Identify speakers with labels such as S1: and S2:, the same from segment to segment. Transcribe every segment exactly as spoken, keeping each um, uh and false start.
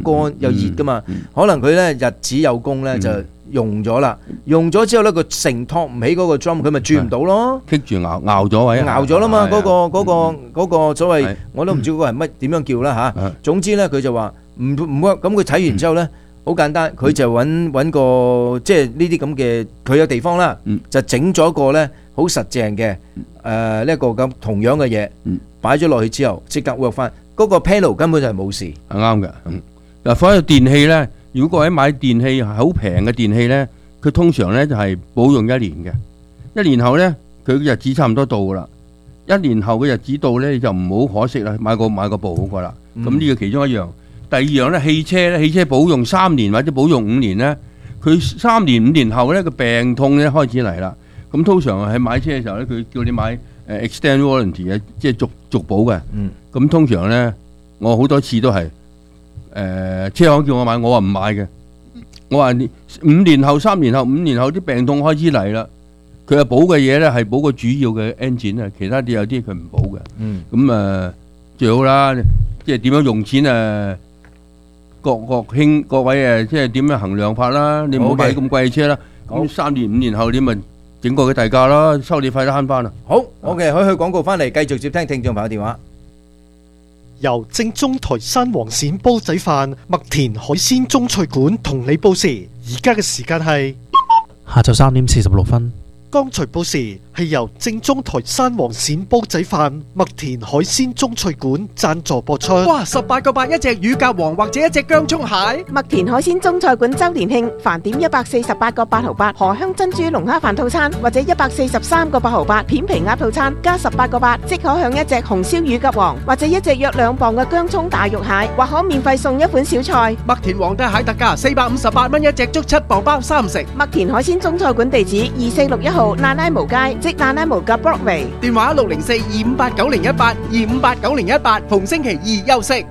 S1: 乾又熱噶嘛，可能佢咧日子有功咧就溶咗啦，溶咗之後咧個承托唔起嗰個 drum， 佢咪轉唔到咯，
S2: 棘住咬咬咗位，
S1: 咬咗啦嘛，嗰個嗰個嗰個所謂我都唔知嗰個係乜點樣叫啦嚇。總之咧佢就話唔唔 work，咁佢睇完之後咧好簡單，佢就揾揾個即係呢啲咁嘅佢嘅地方啦，就整咗個咧好實淨嘅誒呢一個咁同樣嘅嘢，擺咗落去之後即刻 work 翻，嗰個 panel 根本就係冇事，
S2: 係啱嘅。嗱，所有電器咧，如果各位買電器係好平嘅電器咧，佢通常咧就係保用一年嘅，一年後咧佢嘅日子差唔多到噶啦，一年後嘅日子到咧就唔好可惜啦，買個買個部好過啦。咁呢個其中一樣。第二樣咧，汽車咧，汽車保用三年或者保用五年咧，佢三年五年後咧個病痛咧開始嚟啦。咁通常喺買車嘅時候咧，佢叫你買誒 extend warranty 嘅，即係續續保嘅。嗯。咁通常咧，我好多次都係誒車行叫我買，我話唔買嘅。我話你五年後、三年後、五年後啲病痛開始嚟啦，佢係保嘅嘢咧係保個主要嘅 engine 啊，其他啲有啲佢唔保嘅。嗯。咁誒最好啦，即係點樣用錢誒？各各兄各位誒，即係點樣衡量法啦？你唔好買咁貴嘅車啦。咁三年五年後你咪整個嘅地價啦，修理費都慳翻啦。
S1: 好 ，OK，可以去廣告翻嚟，繼續接聽聽眾朋友電話。
S3: 由正宗台山黃鱔煲仔飯麥田海鮮中菜館同你報時，而家嘅時間係
S4: 下晝三點四十六分。
S3: 剛才報時係由正宗台山黃鱔煲仔飯麥田海鮮中菜館贊助播出。
S5: 哇！十八個八一隻乳鴿王或者一隻薑蔥蟹。
S6: 麥田海鮮中菜館周年慶，飯點一百四十八個八毫八荷香珍珠龍蝦飯套餐，或者一百四十三個八毫八片皮鴨套餐，加十八個八即可享一隻紅燒乳鴿王，或者一隻約兩磅嘅薑蔥大肉蟹，或可免費送一款小菜。
S5: 麥田皇帝蟹特價四百五十八蚊一隻，足七磅包三食。
S6: 麥田海鮮中菜館地址二四六一號那拉無街，即那拉無嘅 Broadway。
S5: 電話六零四二五八九零一八二五八九零一八，逢星期二休息。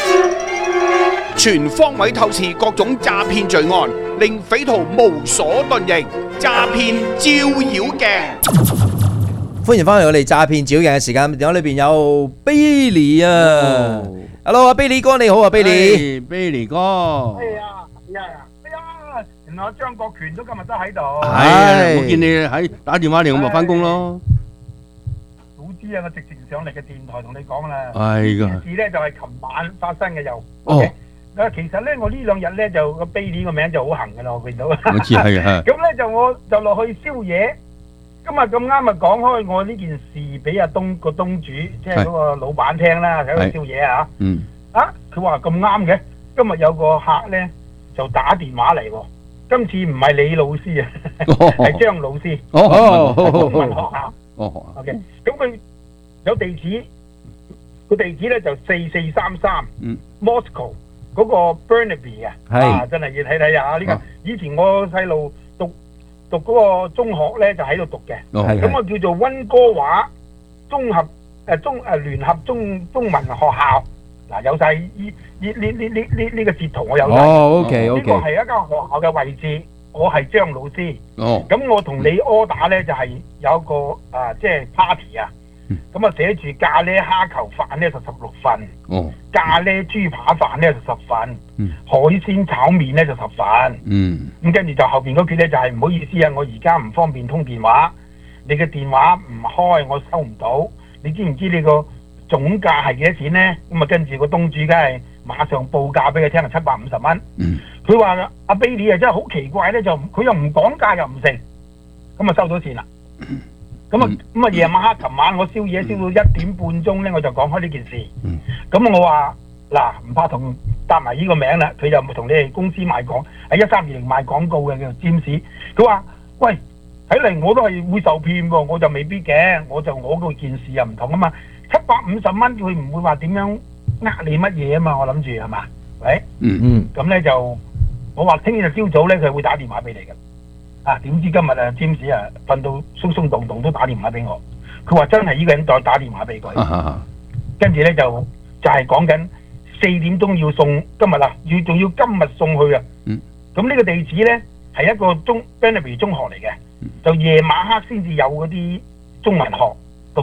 S7: 全方位透視各種詐騙罪案，令匪徒無所遁形。詐騙照妖鏡，
S1: 歡迎翻嚟我哋詐騙照妖鏡嘅時間，電話裏邊有 Billy 啊 ，Hello 啊 Billy 哥你好啊
S2: Billy，Billy 哥，
S8: 哎呀，哎呀，哎呀，原來張國權都今日都喺度。
S2: 係，我見你喺打電話嚟，我咪翻工咯。
S8: 早知啊，我直情上嚟嘅電台同你講啦。
S2: 係噶。
S8: 件事咧就係琴晚發生嘅又。
S2: 哦。
S8: 啊，其實咧我呢兩日咧就個 Billy 個名就好行噶啦，我見到。
S2: 我知係啊。
S8: 咁咧就我就落去宵夜。今日咁啱啊，講開我呢件事俾阿東個東主，即係嗰個老闆聽啦，喺度宵夜啊。
S2: 嗯。
S8: 啊，佢話咁啱嘅，今日有個客咧就打電話嚟喎。今次唔係李老師啊，係張老師。
S2: 哦哦哦。
S8: 中文學校。
S2: 哦。
S8: OK，咁佢有地址，個地址咧就四四三三。嗯。Moscow 嗰個 Burnaby 啊，啊真係要睇睇啊！呢個以前我細路讀讀嗰個中學咧就喺度讀嘅。哦。咁我叫做溫哥華綜合誒中誒聯合中中文學校。嗱，有晒呢呢呢呢呢呢呢個截圖我有晒。
S1: 哦，OK OK。
S8: 呢個係一間學校嘅位置，我係張老師。哦。咁我同你 order 咧就係有一個啊，即係 party 啊。咁啊寫住咖喱蝦球飯咧就十六份。哦。咖喱豬扒飯咧就十份。嗯。海鮮炒麵咧就十份。嗯。咁跟住就後邊嗰句咧就係唔好意思啊，我而家唔方便通電話，你嘅電話唔開，我收唔到。你知唔知你個總價係幾多錢咧？咁啊，跟住個東主梗係馬上報價俾佢聽，係七百五十蚊。佢話阿 Billy 啊，真係好奇怪咧，就佢又唔講價又唔成，咁啊收咗錢啦。咁啊咁啊，夜晚黑琴晚我宵夜燒到一點半鐘咧，我就講開呢件事。咁我話嗱，唔怕同答埋呢個名啦，佢就同你哋公司賣廣喺一三二零賣廣告嘅叫做占士。佢話喂，睇嚟我都係會受騙喎，我就未必嘅，我就我嗰件事又唔同啊嘛。七百五十蚊，佢唔會話點樣呃你乜嘢啊嘛？我諗住係嘛？喂，嗯嗯，咁咧就我話聽日朝早咧，佢會打電話俾你嘅。啊，點知今日啊，James啊瞓到鬆鬆動動都打電話俾我。佢話真係呢個人再打電話俾佢，跟住咧就就係講緊四點鐘要送今日啊，要仲要今日送去啊。嗯，咁呢個地址咧係一個中 Burnaby 中學嚟嘅，就夜晚黑先至有嗰啲中文學讀讀。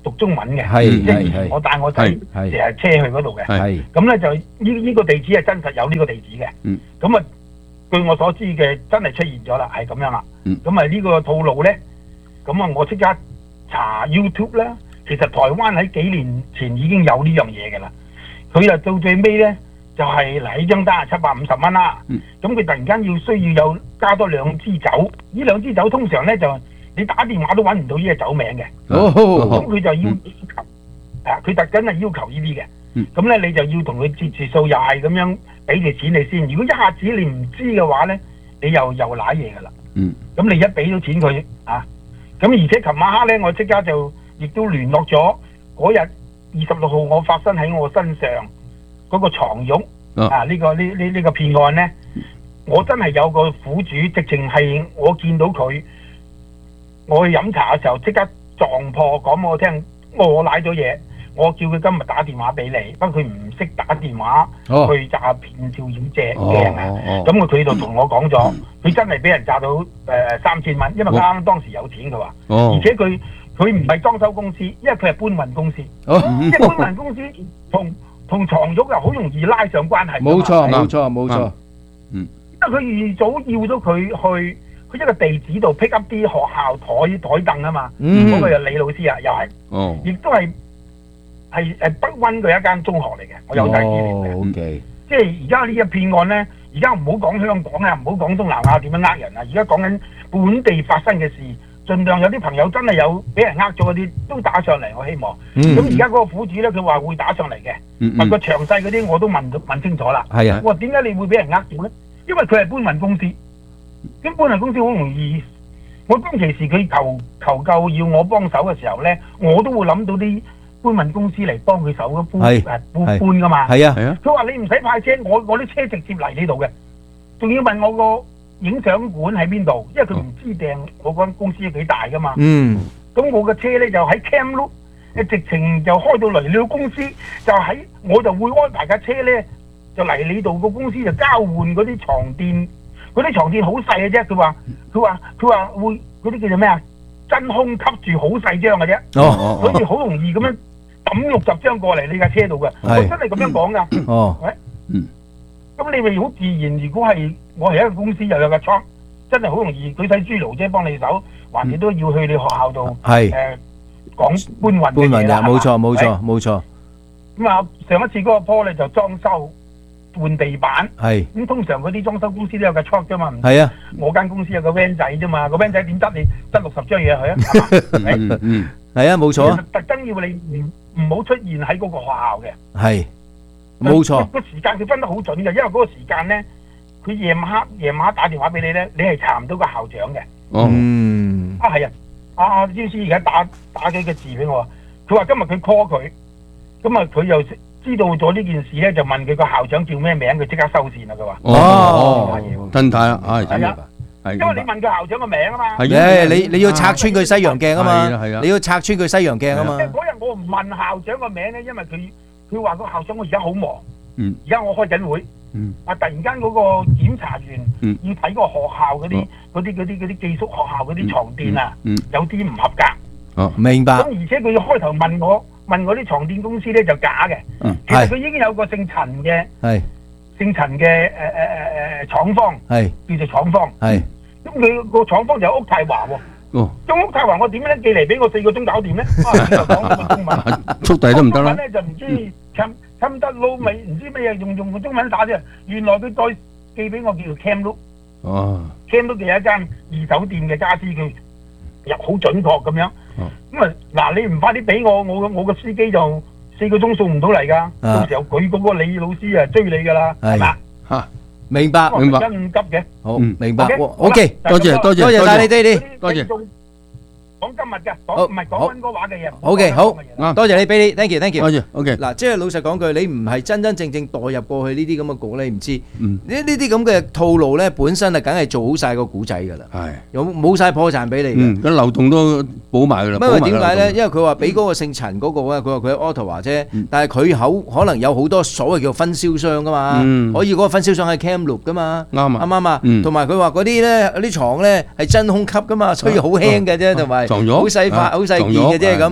S8: 讀中文嘅，
S1: 係
S8: 即係
S1: 係係
S8: 我帶我仔
S2: 係
S8: 成日車去嗰度嘅。
S1: 係
S8: 咁咧就呢呢個地址係真實有呢個地址嘅。
S2: 嗯
S8: 咁啊，據我所知嘅真係出現咗啦，係咁樣啦。
S2: 嗯
S8: 咁啊呢個套路咧，咁啊我即刻查 YouTube 啦。其實台灣喺幾年前已經有呢樣嘢嘅啦。佢就到最尾咧，就係嗱呢張單係七百五十蚊啦。咁佢、嗯、突然間要需要有加多兩支酒，呢兩支酒通常咧就你打電話都揾唔到呢隻酒名嘅。
S1: 哦，
S8: 咁佢就要求，啊佢特登係要求呢啲嘅。咁咧、嗯、你就要同佢折住數，又係咁樣俾條錢你先。如果一下子你唔知嘅話咧，你又又揦嘢噶啦。嗯。咁你一俾咗錢佢啊，咁而且琴晚黑咧，我即刻就亦都聯絡咗嗰日二十六號我發生喺我身上嗰個床褥、哦、啊！呢、這個呢呢呢個騙案咧，我真係有個苦主，直情係我見到佢，我去飲茶嘅時候即刻撞破，講我聽，我賴咗嘢，我叫佢今日打電話俾你，不過佢唔識打電話去詐騙照妖借嘅啊！咁佢佢就同我講咗，佢真係俾人詐到誒、呃、三千蚊，因為啱啱當時有錢佢話，哦、而且佢。佢唔係裝修公司，因為佢係搬運公司。哦、即係搬運公司同同床褥又好容易拉上關係。冇
S1: 錯，冇錯，冇錯。
S8: 嗯，因為佢預早要咗佢去去一個地址度 pick up 啲學校台台凳啊嘛。嗯，嗰個就李老師啊，又係。哦。亦都係係誒北溫嘅一間中學嚟嘅，我有睇資料嘅。
S1: O K。
S8: 即係而家呢一騙案咧，而家唔好講香港啊，唔好講東南亞點樣呃人啊，而家講緊本地發生嘅事。盡量有啲朋友真係有俾人呃咗嗰啲都打上嚟，我希望。咁而家嗰個苦主咧，佢話會打上嚟嘅，問個詳細嗰啲我都問問清楚啦。係啊，我話點解你會俾人呃咗咧？因為佢係搬運公司，咁搬運公司好容易。我當其時佢求求救要我幫手嘅時候咧，我都會諗到啲搬運公司嚟幫佢手嘅搬誒搬搬噶嘛。係啊係啊。佢話你唔使派車，我我啲車直接嚟呢度嘅，仲要問我個影相館喺邊度？因為佢唔知訂我間公司幾大噶嘛。嗯。咁我嘅車咧就喺 Kamloops，誒直情就開到嚟你個公司，就喺我就會安排架車咧，就嚟你度個公司就交換嗰啲床墊，嗰啲床墊好細嘅啫。佢話佢話佢話會嗰啲叫做咩啊？真空吸住好細張嘅啫。哦哦。所以好容易咁樣抌六十張過嚟你架車度嘅。係。我真係咁樣講㗎。哦。係。嗯。咁你咪好自然，如果係我係一個公司又有個倉，真係好容易舉世豬爐啫，幫你手，還你都要去你學校度係誒講搬運嘅嘢啦，
S1: 冇錯冇錯冇錯。
S8: 咁啊，上一次嗰個坡咧就裝修換地板，係咁通常嗰啲裝修公司都有個倉啫嘛，係啊，我間公司有個 van 仔啫嘛，個 van 仔點得你得六十張嘢去啊？係咪？
S1: 嗯嗯，係啊，冇錯。
S8: 特登要你唔唔好出現喺嗰個學校嘅，
S1: 係。冇錯，
S8: 個時間佢分得好準嘅，因為嗰個時間咧，佢夜晚黑夜晚黑打電話俾你咧，你係查唔到個校長嘅。哦，嗯，啊係啊，阿詹師而家打打幾個字俾我，佢話今日佢 call 佢，咁啊佢又知道咗呢件事咧，就問佢個校長叫咩名，佢即刻收線啦。佢話
S2: 哦，真睇啦，係
S8: 係啊，係，因為你問個校長個名啊嘛，
S1: 係你你要拆穿佢西洋鏡啊嘛，係啊，你要拆穿佢西洋鏡啊嘛。
S8: 嗰日我唔問校長個名咧，因為佢。佢話個校長我而家好忙，而家、嗯、我開緊會，嗯、啊突然間嗰個檢查員、嗯、要睇個學校嗰啲嗰啲嗰啲嗰啲寄宿學校嗰啲床墊啊，嗯嗯、有啲唔合格。
S1: 哦，明白。
S8: 咁而且佢要開頭問我問我啲床墊公司咧就假嘅，嗯、其實佢已經有個姓陳嘅，係姓陳嘅誒誒誒誒廠方，係叫做廠方，係咁佢個廠方就喺屋太華喎。哦，中屋太華我點樣寄嚟俾我四個鐘搞掂咧？啊，就講個中文，
S2: 速遞都唔得啦。
S8: 中文咧就唔知侵侵得撈尾，唔知咩嘢用用個中文打啫。原來佢再寄俾我叫做 Kamloops。哦 ，Kamloops 嘅一間二手店嘅家私，佢入好準確咁樣。咁啊，嗱你唔快啲俾我，我我個司機就四個鐘送唔到嚟㗎。到時候佢嗰個李老師啊追你㗎啦，係嘛？嚇！
S1: 明白，明白。
S8: 咁急嘅，
S1: 好，明白。O K，
S2: 多謝，多謝，
S1: 多謝晒你哋哋，
S8: 多謝。講今日嘅，講唔係講溫哥華嘅嘢。
S1: O K，好，多謝你俾你 ，thank you，thank you。
S2: 多謝。O K，
S1: 嗱，即係老實講句，你唔係真真正正代入過去呢啲咁嘅局咧，唔知。嗯。呢呢啲咁嘅套路咧，本身啊，梗係做好晒個古仔㗎啦。係。有冇晒破綻俾你？
S2: 嗯。咁漏洞都補埋㗎啦。
S1: 因為點解咧？因為佢話俾嗰個姓陳嗰個咧，佢話佢喺 Ottawa 啫，但係佢口可能有好多所謂叫分銷商㗎嘛。嗯。可以嗰個分銷商係 Kamloops 㗎嘛。啱啊。啱唔啱啊？嗯。同埋佢話嗰啲咧，啲床咧係真空吸㗎嘛，所以好輕嘅啫，同埋好細塊。好細件嘅啫咁，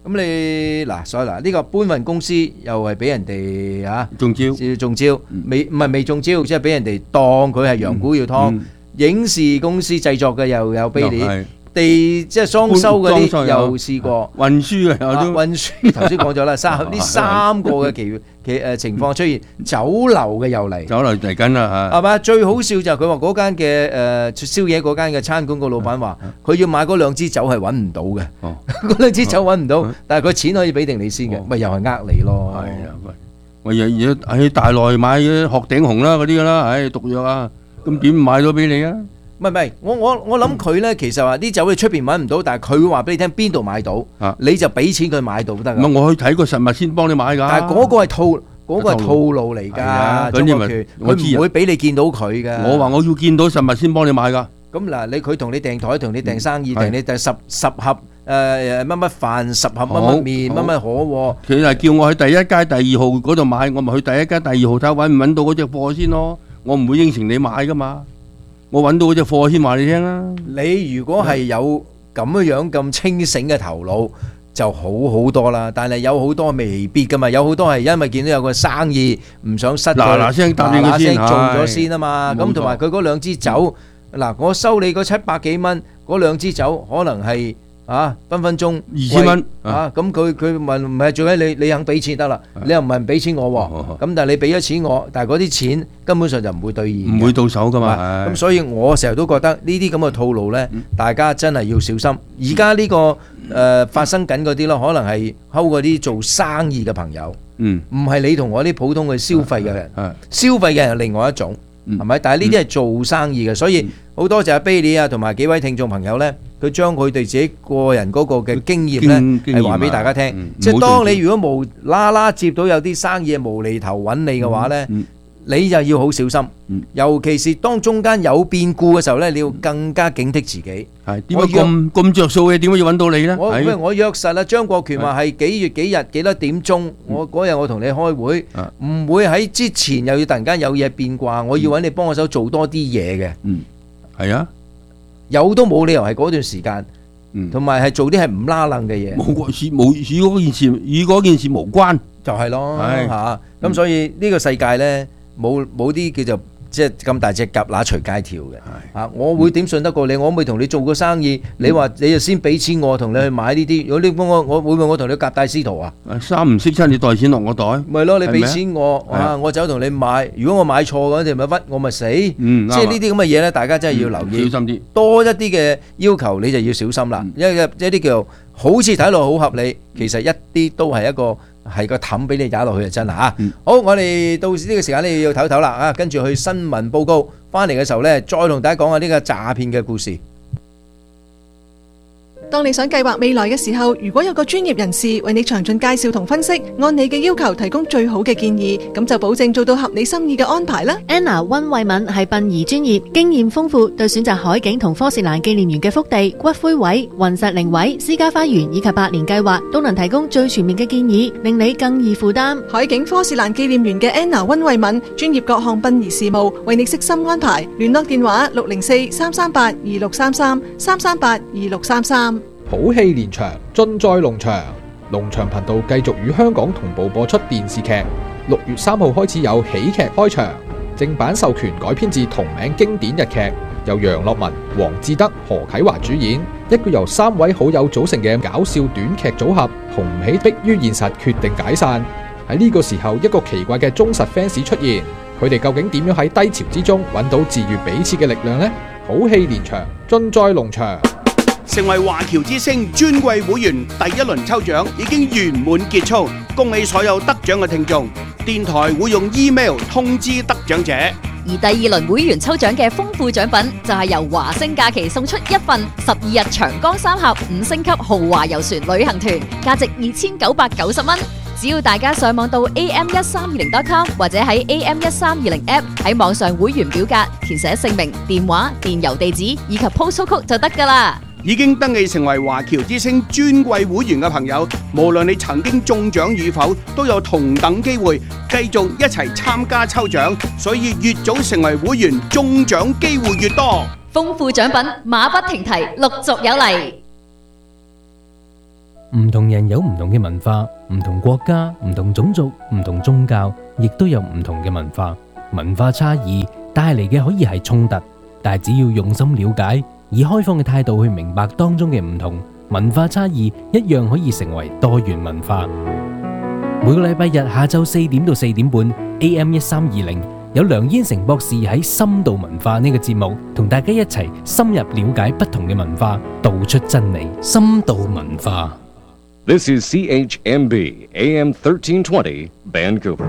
S1: 咁你嗱，所以嗱呢個搬運公司又係俾人哋啊
S2: 中招，
S1: 中招，未唔係未中招，即係俾人哋當佢係羊股要劏。影視公司製作嘅又有卑劣。地即係裝修嗰啲又試過，
S2: 運輸嘅有都
S1: 運輸頭先講咗啦，三呢三個嘅奇奇誒情況出現，酒樓嘅又嚟，
S2: 酒樓嚟緊啦嚇，
S1: 係嘛？最好笑就係佢話嗰間嘅誒宵夜嗰間嘅餐館個老闆話，佢要買嗰兩支酒係揾唔到嘅，嗰兩支酒揾唔到，但係佢錢可以俾定你先嘅，咪又係呃你咯。
S2: 係啊，喂，而家喺大內買嘅鶴頂紅啦嗰啲㗎啦，唉毒藥啊，咁點買到俾你啊？
S1: 唔係唔係，我我我諗佢咧，其實話啲酒你出邊揾唔到，但係佢會話俾你聽邊度買到，你就俾錢佢買到得㗎。
S2: 唔係我去睇個實物先幫你買㗎。
S1: 但係嗰個係套嗰個係套路嚟㗎，中國拳佢唔會俾你見到佢㗎。
S2: 我話我要見到實物先幫你買㗎。
S1: 咁嗱，你佢同你訂台，同你訂生意，訂你訂十十盒誒乜乜飯，十盒乜乜麵，乜乜可喎。
S2: 佢係叫我喺第一街第二號嗰度買，我咪去第一街第二號睇下揾唔揾到嗰隻貨先咯。我唔會應承你買㗎嘛。我揾到嗰隻貨先話你聽啦。
S1: 你如果係有咁樣咁清醒嘅頭腦，就好好多啦。但係有好多未必噶嘛，有好多係因為見到有個生意唔想失佢，
S2: 嗱嗱聲答應佢先，
S1: 做咗先啊嘛。咁同埋佢嗰兩支酒，嗱我收你嗰七百幾蚊，嗰兩支酒可能係啊分分鐘
S2: 二千蚊
S1: 啊。咁佢佢問唔係最緊你你肯俾錢得啦，你又唔係唔俾錢我喎。咁但係你俾咗錢我，但係嗰啲錢根本上就唔會兌現，
S2: 唔會到手噶嘛。
S1: 咁所以我成日都覺得呢啲咁嘅套路呢，大家真係要小心。而家呢個誒發生緊嗰啲咯，可能係睺嗰啲做生意嘅朋友，唔係你同我啲普通嘅消費嘅人。消費嘅人係另外一種，係咪？但係呢啲係做生意嘅，所以好多謝阿 Billy 啊，同埋幾位聽眾朋友呢，佢將佢哋自己個人嗰個嘅經驗呢，係話俾大家聽。即係當你如果無啦啦接到有啲生意無厘頭揾你嘅話呢，你就要好小心，尤其是當中間有變故嘅時候呢，你要更加警惕自己。
S2: 係點解咁咁著數嘅？點解要揾到你呢？
S1: 我我約實啦，張國權話係幾月幾日幾多點鐘，我嗰日我同你開會，唔會喺之前又要突然間有嘢變卦，我要揾你幫我手做多啲嘢嘅。
S2: 嗯，係啊，
S1: 有都冇理由係嗰段時間，同埋係做啲係唔拉楞嘅嘢。
S2: 冇事冇與嗰件事與嗰件事無關，
S1: 就係咯嚇。咁所以呢個世界呢。冇冇啲叫做即係咁大隻蛤乸隨街跳嘅嚇，我會點信得過你？我未同你做過生意，你話你就先俾錢我同你去買呢啲，如果你幫我，我會唔會我同你夾帶私逃啊？
S2: 三唔識七，你袋錢落我袋，
S1: 咪咯？你俾錢我啊，我走同你買。如果我買錯嗰陣咪屈我咪死。嗯，即係呢啲咁嘅嘢咧，大家真係要留意，
S2: 小心啲。多
S1: 一啲嘅要求你就要小心啦，因為一啲叫好似睇落好合理，其實一啲都係一個。係個氹俾你打落去就真啦嚇！嗯、好，我哋到時呢個時間咧要唞唞啦啊，跟住去新聞報告，翻嚟嘅時候咧，再同大家講下呢個詐騙嘅故事。
S9: 當你想計劃未來嘅時候，如果有個專業人士為你詳盡介紹同分析，按你嘅要求提供最好嘅建議，咁就保證做到合你心意嘅安排啦。
S10: Anna 溫慧敏係殯儀專業，經驗豐富，對選擇海景同科士蘭紀念園嘅福地、骨灰位、雲石靈位、私家花園以及百年計劃，都能提供最全面嘅建議，令你更易負擔。
S9: 海景科士蘭紀念園嘅 Anna 溫慧敏，專業各項殯儀事務，為你悉心安排。聯絡電話六零四三三八二六三三三三八二六三三。
S11: 好戲連場，盡在龍翔。龍翔頻道繼續與香港同步播出電視劇。六月三號開始有喜劇開場，正版授權改編自同名經典日劇，由楊樂文、黃志德、何啟華主演，一個由三位好友組成嘅搞笑短劇組合，紅唔起迫於現實決定解散。喺呢個時候，一個奇怪嘅忠實 fans 出現，佢哋究竟點樣喺低潮之中揾到治愈彼此嘅力量呢？好戲連場，盡在龍翔。
S7: 成為華僑之星尊貴會員第一輪抽獎已經圓滿結束，恭喜所有得獎嘅聽眾。電台會用 email 通知得獎者。
S12: 而第二輪會員抽獎嘅豐富獎品就係由華星假期送出一份十二日長江三峽五星級豪華遊船旅行團，價值二千九百九十蚊。只要大家上網到 a m 一三二零 dot com 或者喺 a m 一三二零 app 喺網上會員表格填寫姓名、電話、電郵地址以及 postal code 就得㗎啦。
S7: 已經登記成為華僑之星尊貴會員嘅朋友，無論你曾經中獎與否，都有同等機會繼續一齊參加抽獎，所以越早成為會員，中獎機會越多。
S12: 豐富獎品馬不停蹄，陸續有嚟。
S13: 唔同人有唔同嘅文化，唔同國家、唔同種族、唔同宗教，亦都有唔同嘅文化。文化差異帶嚟嘅可以係衝突，但係只要用心了解，以開放嘅態度去明白當中嘅唔同，文化差異一樣可以成為多元文化。每個禮拜日下晝四點到四點半 A M 一三二零，有梁燕成博士喺深度文化呢個節目，同大家一齊深入了解不同嘅文化，道出真理。深度文化。
S14: This is C H M B A M thirteen twenty Vancouver。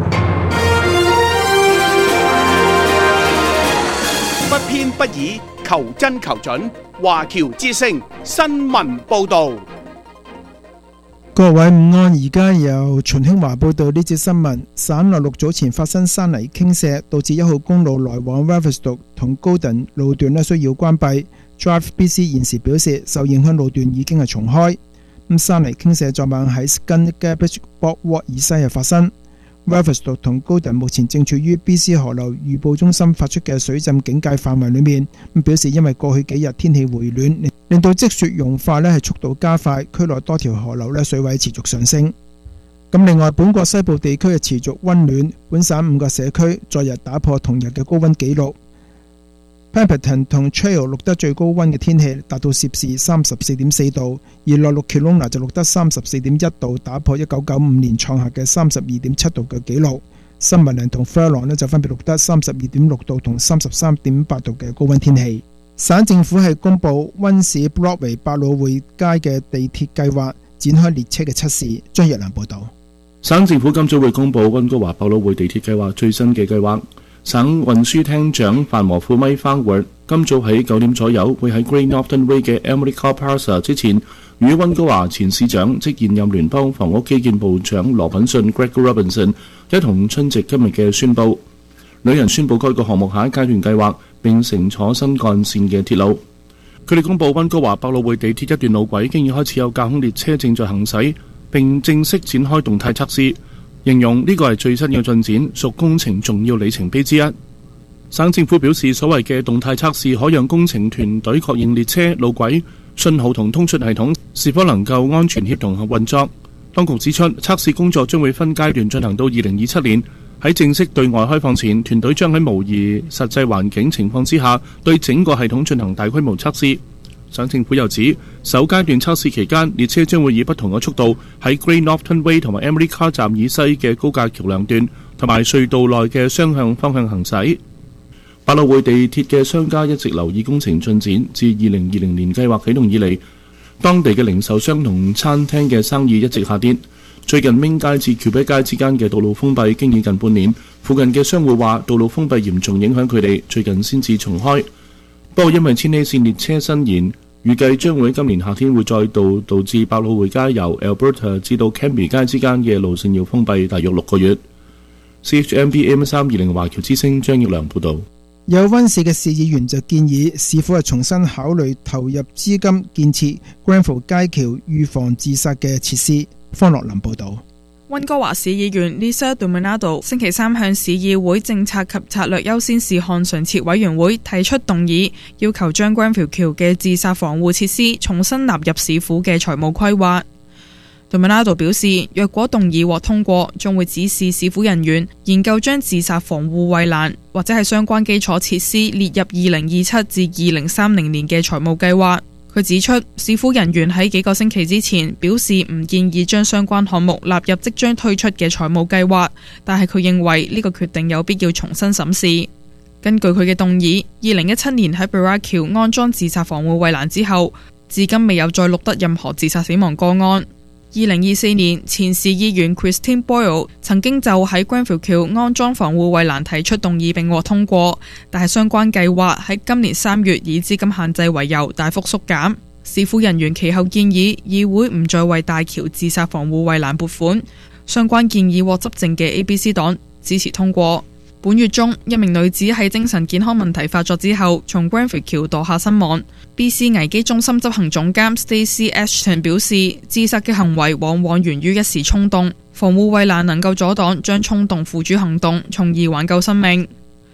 S7: 不偏不倚，求真求準。華僑之聲新聞報導。
S15: 各位午安，而家由秦興華報道呢節新聞。省內陸早前發生山泥傾瀉，導致一號公路來往 Revelstoke 同高頓路段需要關閉。Drive B C 現時表示，受影響路段已經係重開。咁山泥傾瀉昨晚喺 Scunthorpe Boardwalk 以西係發生。Revelstoke 同高頓目前正處於 B C 河流預報中心發出嘅水浸警戒範圍裏面。咁表示因為過去幾日天氣回暖，令到積雪融化呢係速度加快，區內多條河流呢水位持續上升。咁另外，本國西部地區係持續溫暖，本省五個社區昨日打破同日嘅高溫紀錄。Pemberton 同 Trail 錄得最高溫嘅天氣達到攝氏三十四點四度，而內陸 Kelowna 就錄得三十四點一度，打破一九九五年創下嘅三十二點七度嘅紀錄。新文嶺同 Furlong 呢就分別錄得三十二點六度同三十三點八度嘅高溫天氣。省政府係公布溫市 Broadway 百老匯街嘅地鐵計劃，展開列車嘅測試。張日良報道。
S16: 省政府今早會公布溫哥華百老匯地鐵計劃最新嘅計劃。省運輸廳長范和富米翻活今早喺九點左右會喺 Great Northern Way 嘅 Emily Carr Plaza 之前，與溫哥華前市長即現任聯邦房屋基建部長羅品遜 Greg Robinson 一同出席今日嘅宣佈。兩人宣佈該個項目下一階段計劃，並乘坐新幹線嘅鐵路。佢哋公佈溫哥華百老匯地鐵一段路軌經已開始有架空列車正在行駛，並正式展開動態測試。形容呢個係最新嘅進展，屬工程重要里程碑之一。省政府表示，所謂嘅動態測試可讓工程團隊確認列車、路軌、信號同通訊系統是否能夠安全協同運作。當局指出，測試工作將會分階段進行到二零二七年。喺正式對外開放前，團隊將喺模擬實際環境情況之下，對整個系統進行大規模測試。省政府又指，首階段測試期間，列車將會以不同嘅速度喺 Great Northern Way 同埋 Emily Carr 站以西嘅高架橋梁段同埋隧道內嘅雙向方向行駛。百老匯地鐵嘅商家一直留意工程進展，自二零二零年計劃啟動以嚟，當地嘅零售商同餐廳嘅生意一直下跌。最近 Ming 街至橋北街之間嘅道路封閉經已近半年，附近嘅商戶話道路封閉嚴重影響佢哋，最近先至重開。不過因為千禧線列車伸延，預計將會今年夏天會再度導致百老匯街由 Alberta 至到 Cambie 街之間嘅路線要封閉大約六個月。C H M B M 三二零華僑之聲張益良報導。
S15: 有溫市嘅市議員就建議市府係重新考慮投入資金建設 Grenfell 街橋預防自殺嘅設施。方樂林報導。
S17: 溫哥華市議員 Lisa Dominado 星期三向市議會政策及策略優先事項常設委員會提出動議，要求將 Grenfell 橋嘅自殺防護設施重新納入市府嘅財務規劃。Dominado 表示，若果動議獲通過，將會指示市府人員研究將自殺防護圍欄或者係相關基礎設施列入二零二七至二零三零年嘅財務計劃。佢指出，市府人員喺幾個星期之前表示唔建議將相關項目納入即將推出嘅財務計劃，但係佢認為呢個決定有必要重新審視。根據佢嘅動議，二零一七年喺 Burrard 橋安裝自殺防護圍欄之後，至今未有再錄得任何自殺死亡個案。二零二四年，前市議員 Christine Boyle 曾經就喺 Grenfell 橋安裝防護圍欄提出動議並獲通過，但係相關計劃喺今年三月以資金限制為由大幅縮減。市府人員其後建議議會唔再為大橋自殺防護圍欄撥款，相關建議獲執政嘅 A B C 黨支持通過。本月中，一名女子喺精神健康問題發作之後，從 Grenfell 橋墮下身亡。B C 危機中心執行總監 Stacey Ashton 表示，自殺嘅行為往往源於一時衝動，防護圍欄能夠阻擋將衝動付諸行動，從而挽救生命。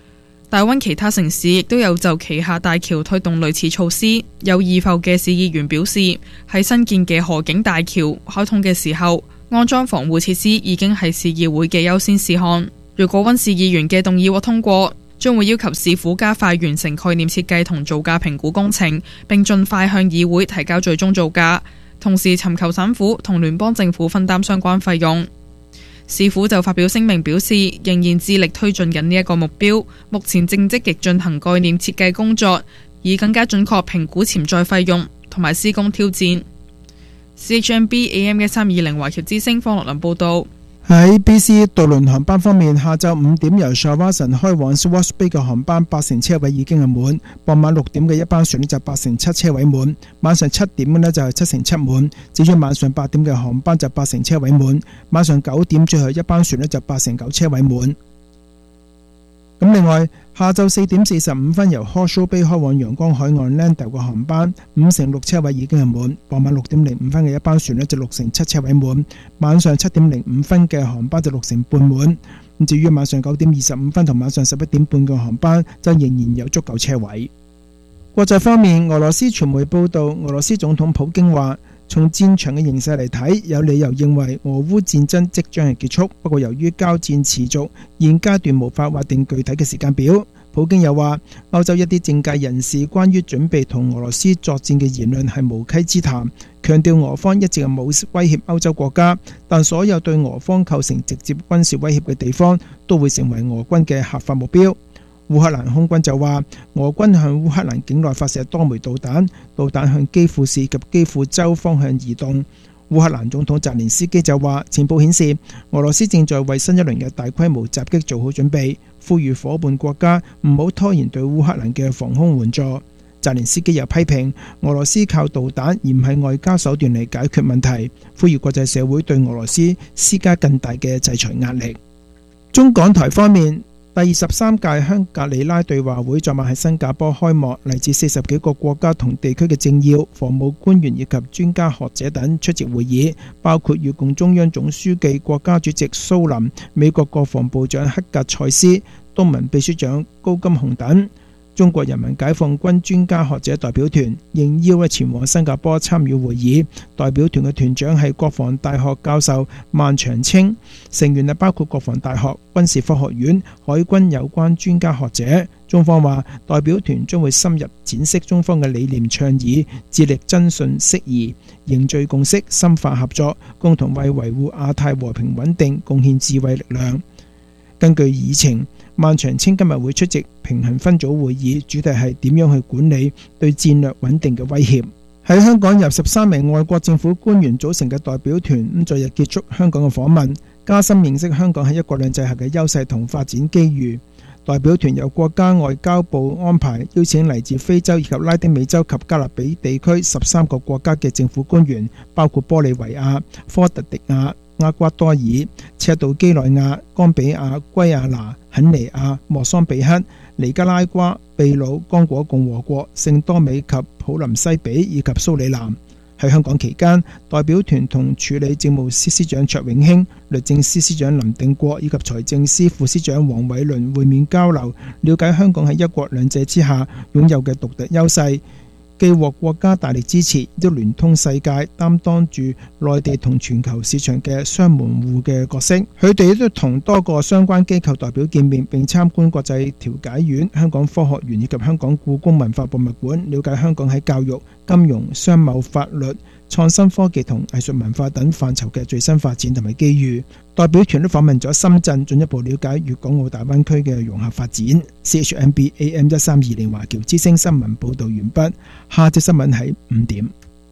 S17: 大溫其他城市亦都有就旗下大橋推動類似措施。有義埠嘅市議員表示，喺新建嘅河景大橋開通嘅時候，安裝防護設施已經係市議會嘅優先事項。如果溫市議員嘅動議獲通過，將會要求市府加快完成概念設計同造價評估工程，並盡快向議會提交最終造價，同時尋求省府同聯邦政府分擔相關費用。市府就發表聲明表示，仍然致力推進緊呢一個目標，目前正積極進行概念設計工作，以更加準確評估潛在費用同埋施工挑戰。C H M B A M 一三二零華僑之聲方樂林報導。
S15: 喺 B C 渡輪航班方面，下晝五點由 Shawson 開往 Swartz Bay 嘅航班八成車位已經係滿，傍晚六點嘅一班船呢就八成七車位滿，晚上七點嘅呢就係七成七滿，至於晚上八點嘅航班就八成車位滿，晚上九點最後一班船呢就八成九車位滿。咁另外，下晝四點四十五分由 Horseshoe Bay 開往陽光海岸 Lando 嘅航班，五成六車位已經係滿。傍晚六點零五分嘅一班船呢就六成七車位滿，晚上七點零五分嘅航班就六成半滿。咁至於晚上九點二十五分同晚上十一點半嘅航班，就仍然有足夠車位。國際方面，俄羅斯傳媒報道，俄羅斯總統普京話，從戰場嘅形勢嚟睇，有理由認為俄烏戰爭即將係結束，不過由於交戰持續，現階段無法劃定具體嘅時間表。普京又話，歐洲一啲政界人士關於準備同俄羅斯作戰嘅言論係無稽之談，強調俄方一直係冇威脅歐洲國家，但所有對俄方構成直接軍事威脅嘅地方都會成為俄軍嘅合法目標。烏克蘭空軍就話，俄軍向烏克蘭境內發射多枚導彈，導彈向基輔市及基輔州方向移動。烏克蘭總統澤連斯基就話，情報顯示俄羅斯正在為新一輪嘅大規模襲擊做好準備，呼籲夥伴國家唔好拖延對烏克蘭嘅防空援助。澤連斯基又批評俄羅斯靠導彈而唔係外交手段嚟解決問題，呼籲國際社會對俄羅斯施加更大嘅制裁壓力。中港台方面，第二十三屆香格里拉對話會昨晚喺新加坡開幕，嚟自四十幾個國家同地區嘅政要、防務官員以及專家學者等出席會議，包括越共中央總書記、國家主席蘇林、美國國防部長克格塞斯、東盟秘書長高金洪等。中國人民解放軍專家學者代表團應邀前往新加坡參與會議，代表團嘅團長係國防大學教授萬長青，成員包括國防大學、軍事科學院、海軍有關專家學者。中方話，代表團將會深入闡釋中方嘅理念倡議，致力增信釋疑，凝聚共識，深化合作，共同為維護亞太和平穩定貢獻智慧力量。根據議程，萬長青今日會出席平衡分組會議，主題係點樣去管理對戰略穩定嘅威脅。喺香港由十三名外國政府官員組成嘅代表團，咁昨日結束香港嘅訪問，加深認識香港喺一國兩制下嘅優勢同發展機遇。代表團由國家外交部安排，邀請嚟自非洲以及拉丁美洲及加勒比地區十三個國家嘅政府官員，包括玻利維亞、科特迪亞、厄瓜多爾、赤道幾內亞、岡比亞、圭亞那、肯尼亞、莫桑比克、尼加拉瓜、秘魯、剛果共和國、聖多美及普林西比以及蘇里南。喺香港期間，代表團同處理政務司司長卓永興、律政司司長林定國以及財政司副司長黃偉綸會面交流，了解香港喺一國兩制之下擁有嘅獨特優勢，既獲國家大力支持，亦都聯通世界，擔當住內地同全球市場嘅雙門戶嘅角色。佢哋亦都同多個相關機構代表見面，並參觀國際調解院、香港科學園以及香港故宮文化博物館，了解香港喺教育、金融、商貿、法律、創新科技同藝術文化等範疇嘅最新發展同埋機遇。代表團都訪問咗深圳，進一步了解粵港澳大灣區嘅融合發展。C H M B A M 一三二零華僑之聲新聞報道完畢，下節新聞喺五點。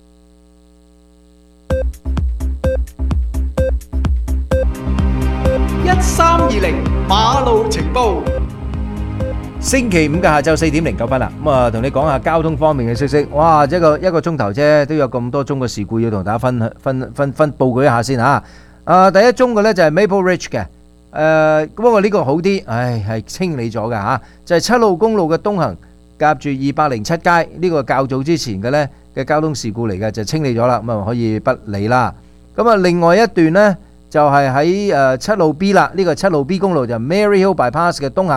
S5: 一三二零馬路情報。
S1: 星期五嘅下晝四點零九分啦，咁啊同你講下交通方面嘅消息。哇，一個一個鐘頭啫，都有咁多宗嘅事故要同大家分分分分報告一下先嚇。啊，第一宗嘅咧就係 Maple Ridge 嘅，誒不過呢個好啲，唉係清理咗嘅嚇，就係七路公路嘅東行夾住二百零七街，呢個較早之前嘅咧嘅交通事故嚟嘅，就清理咗啦，咁啊可以不理啦。咁啊另外一段咧就係喺誒七路 B 啦，呢個七路 B 公路就 Mary Hill Bypass 嘅東行。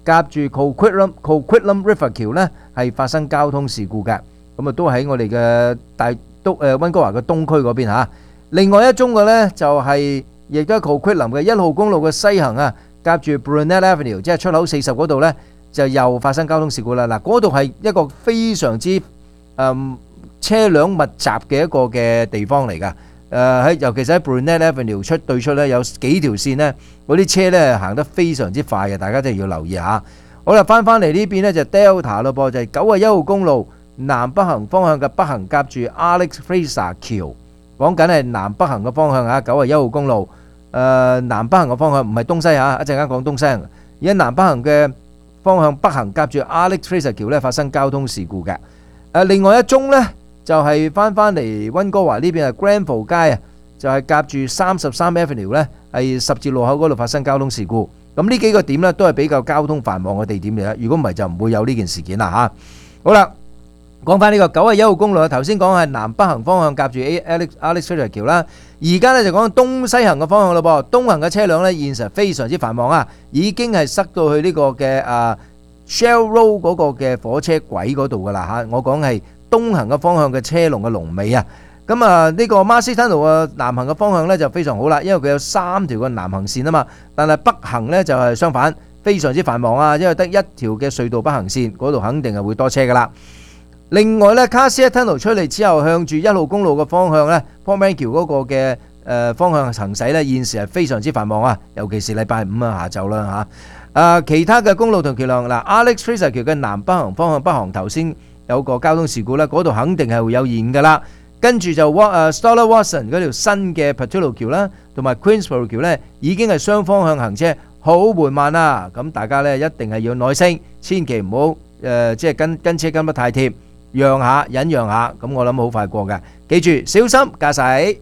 S1: 夾住 Coquitlam Coquitlam River 橋咧係發生交通事故嘅，咁啊都喺我哋嘅大都誒溫哥華嘅東區嗰邊嚇。另外一宗嘅咧就係亦都係 Coquitlam嘅一號公路嘅西行啊，夾住 Brunette Avenue 即係出口四十嗰度咧就又發生交通事故啦。嗱，嗰度係一個非常之誒車輛密集嘅一個嘅地方嚟㗎。誒喺尤其是喺 Brunette Avenue 出對出咧有幾條線咧，嗰啲車咧行得非常之快嘅，大家真係要留意下。好啦，翻翻嚟呢邊咧就 Delta 咯噃，就係九十一號公路南北行方向嘅北行夾住 Alex Fraser 橋，講緊係南北行嘅方向嚇，九十一號公路誒南北行嘅方向唔係東西嚇，一陣間講東西。而家南北行嘅方向北行夾住 Alex Fraser 橋咧發生交通事故嘅。誒另外一宗咧。就係翻翻嚟溫哥華呢邊係 Granville 街啊，就係夾住三十三 Avenue 咧，係十字路口嗰度發生交通事故。咁呢幾個點咧都係比較交通繁忙嘅地點嚟啦。如果唔係就唔會有呢件事件啦嚇。好啦，講翻呢個九十一號公路啊，頭先講係南北行方向夾住 Alex Alex Fraser 橋啦，而家咧就講東西行嘅方向咯噃。東行嘅車輛咧現時非常之繁忙啊，已經係塞到去呢個嘅啊 Shell Road 嗰個嘅火車軌嗰度噶啦嚇。我講係東行嘅方向嘅車龍嘅龍尾啊，咁啊呢個 Marcy Tunnel 嘅南行嘅方向咧就非常好啦，因為佢有三條嘅南行線啊嘛，但係北行咧就係相反，非常之繁忙啊，因為得一條嘅隧道北行線，嗰度肯定係會多車噶啦。另外咧 Cassia Tunnel 出嚟之後，向住一號公路嘅方向咧 Portman 橋嗰個嘅誒方向行駛咧，現時係非常之繁忙啊，尤其是禮拜五啊下晝啦嚇。啊，其他嘅公路同橋梁嗱 Alex Fraser 橋嘅南北行方向北行頭先有個交通事故咧，嗰度肯定係會有延㗎啦。跟住就 Stoller Watson 嗰條新嘅 Pattullo 橋啦，同埋 Queensborough 橋咧，已經係雙方向行車，好緩慢啦。咁大家咧一定係要耐性，千祈唔好誒，即係跟跟車跟得太貼，讓下忍讓下。咁我諗好快過嘅，記住小心駕駛。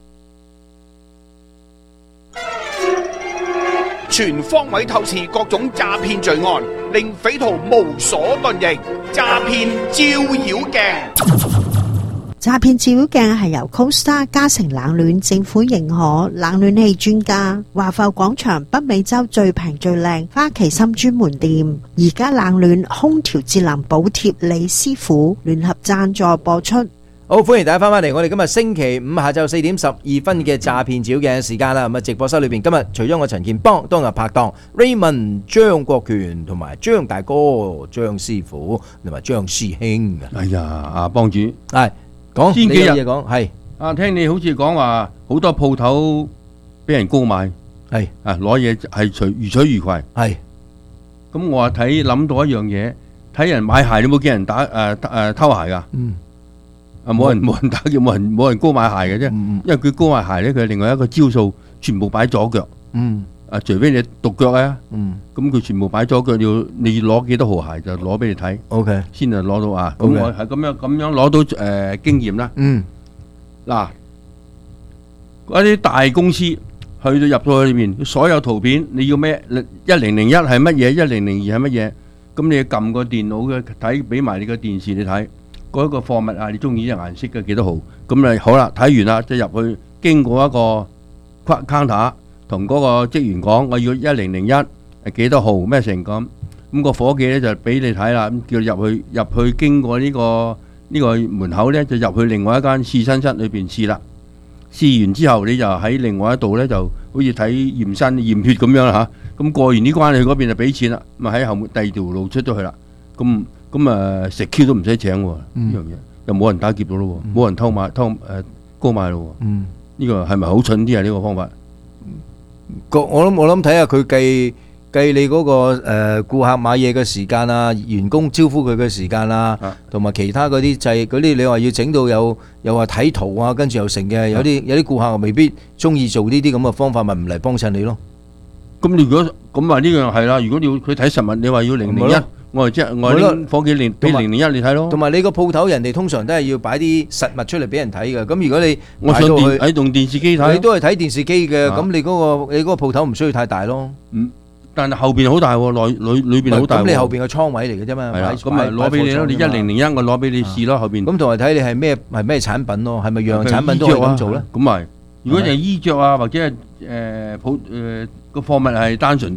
S7: 全方位透視各種詐騙罪案，令匪徒無所遁形。詐騙照妖鏡，
S18: 詐騙照妖鏡係由 Costa 嘉誠冷暖政府認可冷暖氣專家華埠廣場北美洲最平最靚花旗參專門店，而家冷暖空調節能補貼李師傅聯合贊助播出。
S1: 好，歡迎大家翻返嚟，我哋今日星期五下晝四點十二分嘅詐騙照嘅時間啦。咁啊，直播室裏邊今日除咗我陳健邦當日拍檔 Raymond 張國權同埋張大哥張師傅同埋張師兄。
S2: 哎呀，阿幫主
S1: 係講
S2: 先幾日
S1: 嘢講係
S2: 啊，聽你好似講話好多鋪頭俾人高買，
S1: 係
S2: 啊攞嘢係隨如取如攜，
S1: 係。
S2: 咁我話睇諗到一樣嘢，睇人買鞋，你有冇見人打誒誒偷鞋㗎？嗯。啊！冇人冇人打叫冇人冇人高買鞋嘅啫，因為佢高買鞋咧，佢係另外一個招數，全部擺左腳。嗯。啊，除非你獨腳啊。嗯。咁佢全部擺左腳，要你攞幾多號鞋就攞俾你睇。O K。先就攞到啊。咁我係咁樣咁樣攞到誒經驗啦。嗯。嗱，嗰啲大公司去到入到去裏邊，所有圖片你要咩？一零零一係乜嘢？一零零二係乜嘢？咁你撳個電腦嘅睇，俾埋你個電視你睇。嗰一個貨物啊，你中意隻顏色嘅幾多號？咁你好啦，睇完啦，即係入去經過一個 counter，同嗰個職員講，我要一零零一係幾多號咩成咁？咁個夥計咧就俾你睇啦，咁叫入去入去經過呢個呢個門口咧，就入去另外一間試身室裏邊試啦。試完之後，你就喺另外一度咧，就好似睇驗身驗血咁樣啦嚇。咁過完呢關去嗰邊就俾錢啦，咁啊喺後面第二條路出咗去啦。咁咁啊食 Q 都唔使請喎，呢樣嘢又冇人打劫到咯，冇人偷買偷誒高買咯。嗯，呢個係咪好蠢啲啊？呢個方法，
S1: 個我諗我諗睇下佢計計你嗰個誒顧客買嘢嘅時間啊，員工招呼佢嘅時間啊，同埋其他嗰啲掣嗰啲，你話要整到有又話睇圖啊，跟住又成嘅，有啲有啲顧客未必中意做呢啲咁嘅方法，咪唔嚟幫襯你咯。
S2: 咁你如果咁啊呢樣係啦，如果你要佢睇實物，你話要零零一。我即係我啲伙計連俾零零一你睇咯，
S1: 同埋你個鋪頭人哋通常都係要擺啲實物出嚟俾人睇嘅。咁如果你
S2: 我想電喺用電視機睇，
S1: 你都係睇電視機嘅，咁你嗰個你嗰個鋪頭唔需要太大咯。
S2: 嗯，但係後邊好大喎，內裏裏邊好大。
S1: 咁你後邊個倉位嚟嘅啫嘛。係啦，
S2: 咁咪攞俾你咯。你一零零一我攞俾你試咯，後邊。
S1: 咁同埋睇你係咩係咩產品咯，係咪樣產品都可以咁做咧？
S2: 咁咪如果就係衣着啊，或者係誒鋪誒個貨物係單純啲嘅。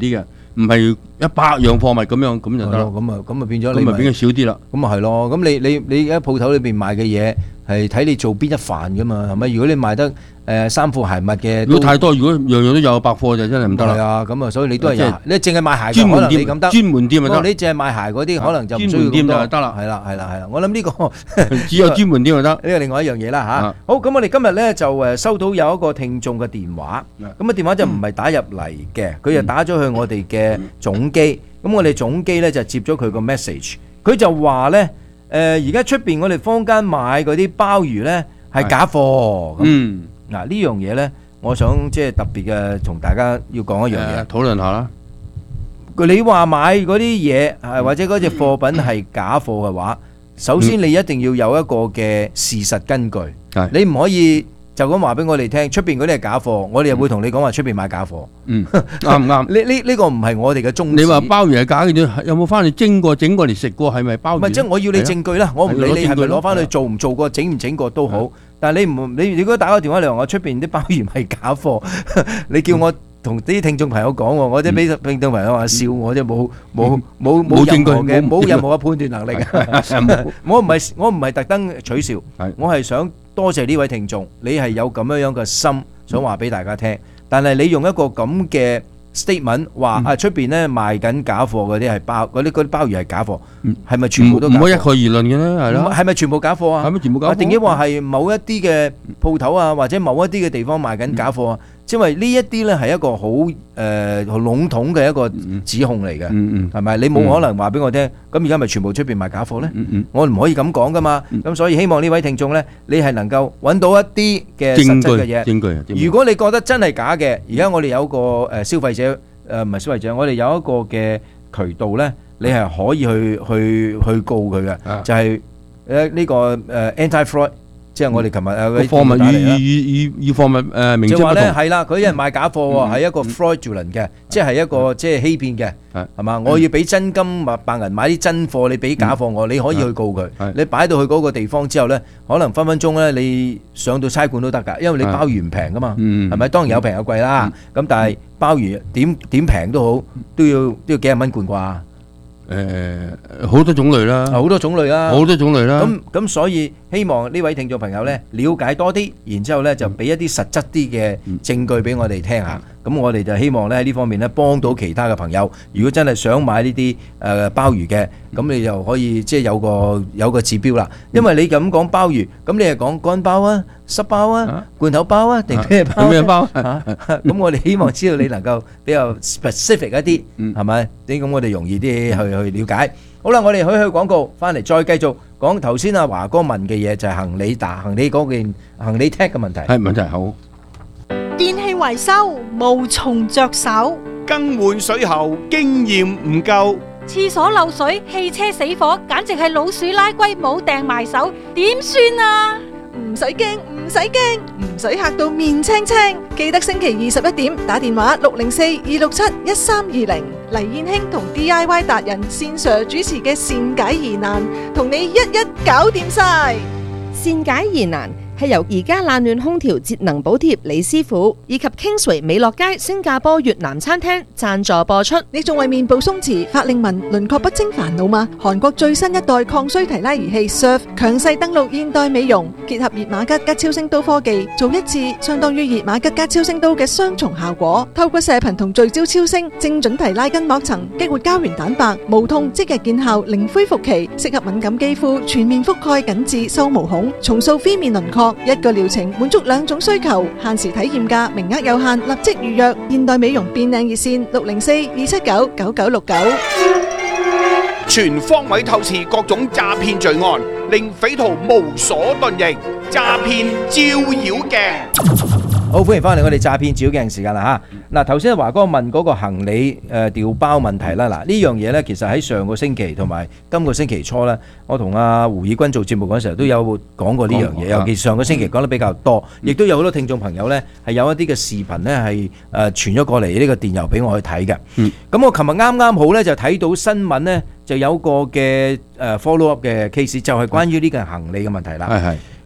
S2: 唔係一百樣貨物咁樣咁就得啦。
S1: 咁啊咁啊變咗
S2: 咁咪變咗少啲啦。
S1: 咁啊係咯，咁你你你而家鋪頭裏邊賣嘅嘢係睇你做邊一範噶嘛，係咪？如果你賣得誒衫褲鞋襪嘅，
S2: 如果太多，如果樣樣都有百貨就真係唔得啦。
S1: 係啊，咁啊，所以你都係有，你淨係賣鞋
S2: 專門店
S1: 咁得，
S2: 專門店咪得。
S1: 你淨係賣鞋嗰啲，可能就唔需要
S2: 專門店就
S1: 咁多
S2: 得啦。
S1: 係啦係啦係啦，我諗呢個
S2: 只有專門店就得。
S1: 呢個另外一樣嘢啦嚇。好，咁我哋今日咧就誒收到有一個聽眾嘅電話，咁啊電話就唔係打入嚟嘅，佢就打咗去我哋嘅總機。咁我哋總機咧就接咗佢個 message，佢就話咧誒而家出邊我哋坊間買嗰啲鮑魚咧係假貨。
S2: 嗯，
S1: 嗱呢樣嘢咧，我想即係特別嘅同大家要講一樣嘢，
S2: 討論下啦。
S1: 你話買嗰啲嘢係或者嗰隻貨品係假貨嘅話，首先你一定要有一個嘅事實根據，你唔可以就咁話俾我哋聽，出邊嗰啲係假貨，我哋又會同你講話出邊買假貨。
S2: 嗯，啱唔啱？
S1: 呢呢呢個唔係我哋嘅宗旨。
S2: 你話鮑魚係假嘅，有冇翻去蒸過、整過嚟食過？係咪鮑魚？
S1: 唔係，即係我要你證據啦，我唔理你係咪攞翻去做唔做過、整唔整過都好。但係你唔你如果打個電話嚟話我出邊啲鮑魚係假貨，你叫我同啲聽眾朋友講，我即係俾聽眾朋友話笑我，即係冇冇冇冇任何嘅冇任何嘅判斷能力。我唔係我唔係特登取笑，我係想多謝呢位聽眾，你係有咁樣樣嘅心想話俾大家聽，但係你用一個咁嘅 statement 話啊出邊咧賣緊假貨嗰啲係鮑嗰啲嗰啲鮑魚係假貨，係咪全部都假貨？
S2: 唔可以一概而論嘅咧，係咯。
S1: 係咪全部假貨啊？
S2: 係咪全部假貨？
S1: 定抑或係某一啲嘅鋪頭啊，或者某一啲嘅地方賣緊假貨啊？因為呢一啲咧係一個好誒籠統嘅一個指控嚟嘅，係咪？你冇可能話俾我聽，咁而家咪全部出邊賣假貨咧？我唔可以咁講噶嘛。咁所以希望呢位聽眾咧，你係能夠揾到一啲嘅實質嘅嘢。
S2: 證據，證據。
S1: 如果你覺得真係假嘅，而家我哋有個誒消費者誒唔係消費者，我哋有一個嘅渠道咧，你係可以去去去告佢嘅，就係誒呢個誒 anti-fraud。即係我哋琴日誒
S2: 貨物與與與與貨物誒名稱不同。
S1: 就話咧係啦，佢有人賣假貨喎，係一個 fraudulent 嘅，即係一個即係欺騙嘅，係嘛？我要俾真金或白銀買啲真貨，你俾假貨我，你可以去告佢。你擺到去嗰個地方之後咧，可能分分鐘咧你上到差館都得㗎，因為你鮑魚唔平㗎嘛，係咪？當然有平有貴啦，咁但係鮑魚點點平都好，都要都要幾廿蚊罐啩。
S2: 誒好多種類啦，
S1: 好多種類啦，
S2: 好多種類啦。
S1: 咁咁所以希望呢位聽眾朋友咧了解多啲，然之後咧就俾一啲實質啲嘅證據俾我哋聽下。咁我哋就希望咧喺呢方面咧幫到其他嘅朋友。如果真係想買呢啲誒鮑魚嘅，咁你就可以即係有個有個指標啦。因為你咁講鮑魚，咁你係講乾鮑啊、濕鮑啊、罐頭鮑啊，定咩鮑？
S2: 咩鮑？
S1: 咁我哋希望知道你能夠比較 specific 一啲，係咪？咁我哋容易啲去去了解。好啦，我哋去去廣告，翻嚟再繼續講頭先阿華哥問嘅嘢，就係行李打行李嗰件行李 tag 嘅問題。
S2: 係問題好。
S19: 電器維修無從着手，
S7: 更換水喉經驗唔夠，
S19: 廁所漏水、汽車死火，簡直係老鼠拉龜冇掟埋手，點算啊？
S9: 唔使驚，唔使驚，唔使嚇到面青青。記得星期二十一點打電話六零四二六七一三二零，黎燕卿同 D I Y 達人線上主持嘅善解疑難，同你一一搞掂晒。
S20: 善解疑難係由而家冷暖空調節能補貼李師傅以及 Kingsway 美樂街新加坡越南餐廳贊助播出。
S9: 你仲為面部鬆弛、法令紋、輪廓不清煩惱嗎？韓國最新一代抗衰提拉儀器 Surf 強勢登陸現代美容，結合熱瑪吉加超聲刀科技，做一次相當於熱瑪吉加超聲刀嘅雙重效果。透過射頻同聚焦超聲，精準提拉筋膜層，激活膠原蛋白，無痛即日見效，零恢復期，適合敏感肌膚，全面覆蓋緊致收毛孔，重塑phía面輪廓。一個療程滿足兩種需求，限時體驗價，名額有限，立即預約。現代美容變靚熱線六零四二七九九九六九。
S7: 全方位透視各種詐騙罪案，令匪徒無所遁形。詐騙照妖鏡。
S1: 好，歡迎翻嚟我哋詐騙照妖鏡時間啦嚇。嗱，頭先華哥問嗰個行李誒調包問題啦，嗱呢樣嘢咧，其實喺上個星期同埋今個星期初咧，我同阿胡以軍做節目嗰陣時候都有講過呢樣嘢，尤其上個星期講得比較多，亦都有好多聽眾朋友咧係有一啲嘅視頻咧係誒傳咗過嚟呢個電郵俾我去睇嘅。咁我琴日啱啱好咧就睇到新聞咧，就有個嘅誒 follow up 嘅 case 就係關於呢個行李嘅問題啦。
S2: 係係。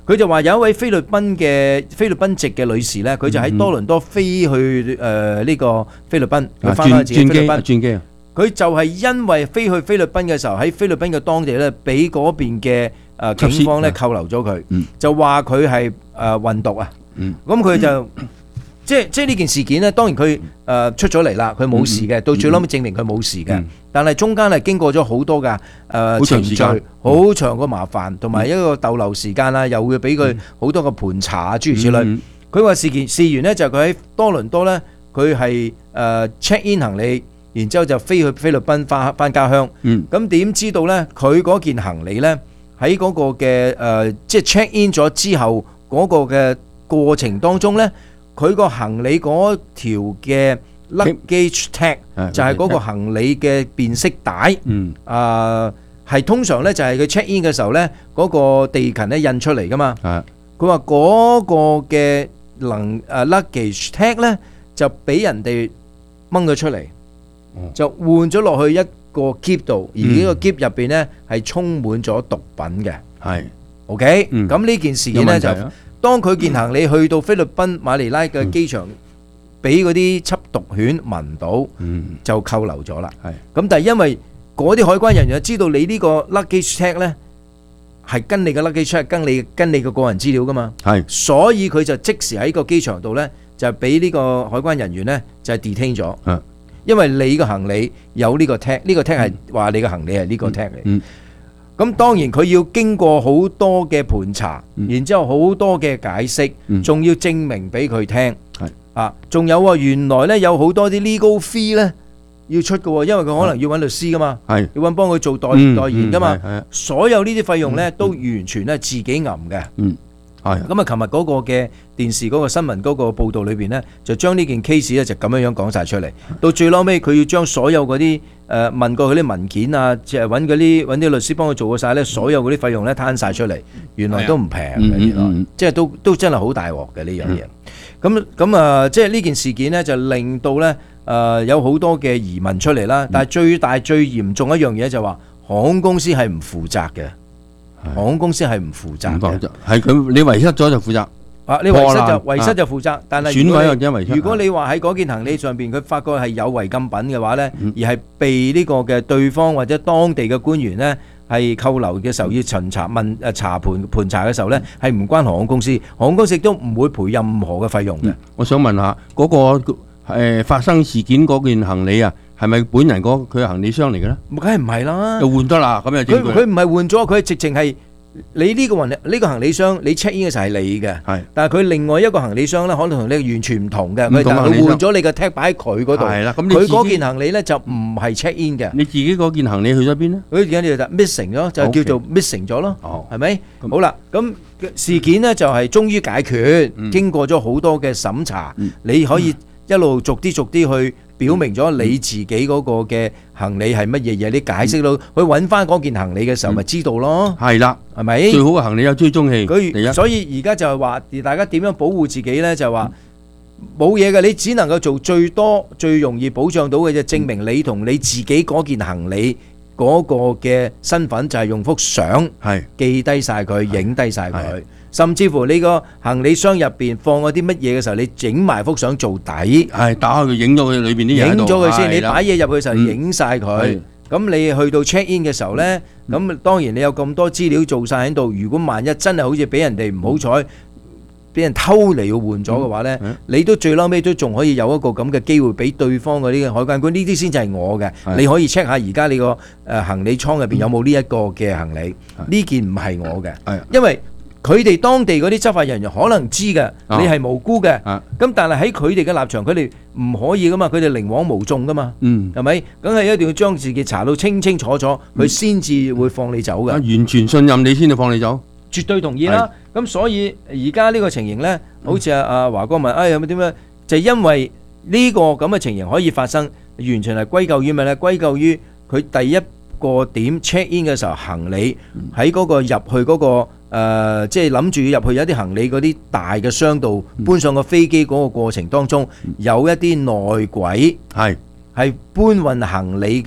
S1: 佢就話有一位菲律賓嘅菲律賓籍嘅女士咧，佢就喺多倫多飛去誒呢個菲律賓，佢翻返自己菲律賓
S2: 轉機啊！
S1: 佢就係因為飛去菲律賓嘅時候，喺菲律賓嘅當地咧，俾嗰邊嘅誒警方咧扣留咗佢，就話佢係誒運毒啊。咁佢就即係即係呢件事件咧，當然佢誒出咗嚟啦，佢冇事嘅，到最後尾證明佢冇事嘅。但係中間係經過咗好多嘅誒程序，好長個麻煩，同埋一個逗留時間啦，又會俾佢好多個盤查諸如此類。佢話事件事緣咧就係佢喺多倫多咧，佢係誒 check in 行李，然之後就飛去菲律賓翻翻家鄉。咁點知道咧？佢嗰件行李咧喺嗰個嘅誒即係 check in 咗之後嗰個嘅過程當中咧。佢個行李嗰條嘅 luggage tag 就係嗰個行李嘅辨識帶，啊係通常咧就係佢 check in 嘅時候咧嗰個地勤咧印出嚟噶嘛。佢話嗰個嘅能誒 luggage tag 咧就俾人哋掹咗出嚟，就換咗落去一個篋度，而呢個篋入邊咧係充滿咗毒品嘅。係 OK，咁呢件事件咧就。當佢件行李去到菲律賓馬尼拉嘅機場，俾嗰啲緝毒犬聞到，就扣留咗啦。咁但係因為嗰啲海關人員知道你呢個 luggage tag 咧係跟你嘅 luggage tag 跟你跟你嘅個人資料噶嘛，所以佢就即時喺個機場度咧就俾呢個海關人員咧就係 detain 咗。因為你嘅行李有呢個 tag， 呢個 tag 係話你嘅行李係呢個 tag 嚟。咁當然佢要經過好多嘅盤查，嗯、然之後好多嘅解釋，仲、嗯、要證明俾佢聽。係啊，仲有啊，原來咧有好多啲 legal fee 咧要出嘅，因為佢可能要揾律師噶嘛，係要揾幫佢做代、嗯、代言噶嘛。嗯、所有呢啲費用咧、嗯、都完全咧自己揞嘅。嗯，係。咁啊，琴日嗰個嘅電視嗰個新聞嗰個報導裏邊咧，就將呢件 case 咧就咁樣樣講晒出嚟。到最撈尾，佢要將所有嗰啲。誒問過佢啲文件啊，即係揾嗰啲揾啲律師幫佢做過晒咧，所有嗰啲費用咧攤晒出嚟，原來都唔平嘅，原來即係都都真係好大鑊嘅呢樣嘢。咁咁啊，即係呢件事件咧就令到咧誒有好多嘅疑問出嚟啦。但係最大最嚴重一樣嘢就話航空公司係唔負責嘅，航空公司係唔負責嘅，
S2: 係佢你遺失咗就負責。
S1: 啊！你遺失就遺失就負責，但係
S2: 損毀或者遺失。
S1: 如果你話喺嗰件行李上邊，佢發覺係有違禁品嘅話咧，而係被呢個嘅對方或者當地嘅官員咧係扣留嘅時候要巡查問誒查盤盤查嘅時候咧，係唔關航空公司，航空公司都唔會賠任何嘅費用嘅。
S2: 我想問下嗰個誒發生事件嗰件行李啊，係咪本人嗰佢嘅行李箱嚟嘅咧？
S1: 梗係唔係啦，
S2: 就換得啦，咁又點？
S1: 佢佢唔係換咗，佢直情係。你呢個行呢、呢個行李箱，你 check in 嘅時候係你嘅，但係佢另外一個行李箱咧，可能同你完全唔同嘅，佢但係佢換咗你嘅 tag 擺喺佢嗰度，佢嗰件行李咧就唔係 check in 嘅。
S2: 你自己嗰件行李去咗邊咧？
S1: 佢而家呢就 missing 咗，就叫做 missing 咗咯，係咪？好啦，咁事件咧就係終於解決，嗯、經過咗好多嘅審查，嗯、你可以一路逐啲逐啲去。表明咗你自己嗰個嘅行李係乜嘢嘢，你解釋到去揾翻嗰件行李嘅時候，咪知道咯。
S2: 係啦，
S1: 係咪？
S2: 最好嘅行李有追蹤器。
S1: 佢所以而家就係話，大家點樣保護自己呢？就係話冇嘢嘅，你只能夠做最多最容易保障到嘅，就證明你同你自己嗰件行李嗰個嘅身份，就係用幅相係記低晒佢，影低晒佢。甚至乎你個行李箱入邊放嗰啲乜嘢嘅時候，你整埋幅相做底，
S2: 係打開佢影咗佢裏邊啲嘢喺度，
S1: 影咗佢先。你擺嘢入去嘅時候，影晒佢。咁你去到 check in 嘅時候咧，咁當然你有咁多資料做晒喺度。如果萬一真係好似俾人哋唔好彩，俾人偷嚟要換咗嘅話咧，你都最嬲尾都仲可以有一個咁嘅機會俾對方嗰啲海關官，呢啲先至係我嘅。你可以 check 下而家你個誒行李倉入邊有冇呢一個嘅行李？呢件唔係我嘅，因為。佢哋當地嗰啲執法人員可能知嘅，你係無辜嘅，咁但係喺佢哋嘅立場，佢哋唔可以噶嘛，佢哋寧枉無縱噶嘛，係咪？梗係一定要將自己查到清清楚楚，佢先至會放你走嘅。
S2: 完全信任你先至放你走，
S1: 絕對同意啦。咁所以而家呢個情形呢，好似阿阿華哥問，哎有冇點樣？就因為呢個咁嘅情形可以發生，完全係歸咎於咩呢？歸咎於佢第一個點 check in 嘅時候，行李喺嗰個入去嗰個。誒、呃，即係諗住要入去有一啲行李嗰啲大嘅箱度搬上個飛機嗰個過程當中，有一啲內鬼係係搬運行李嘅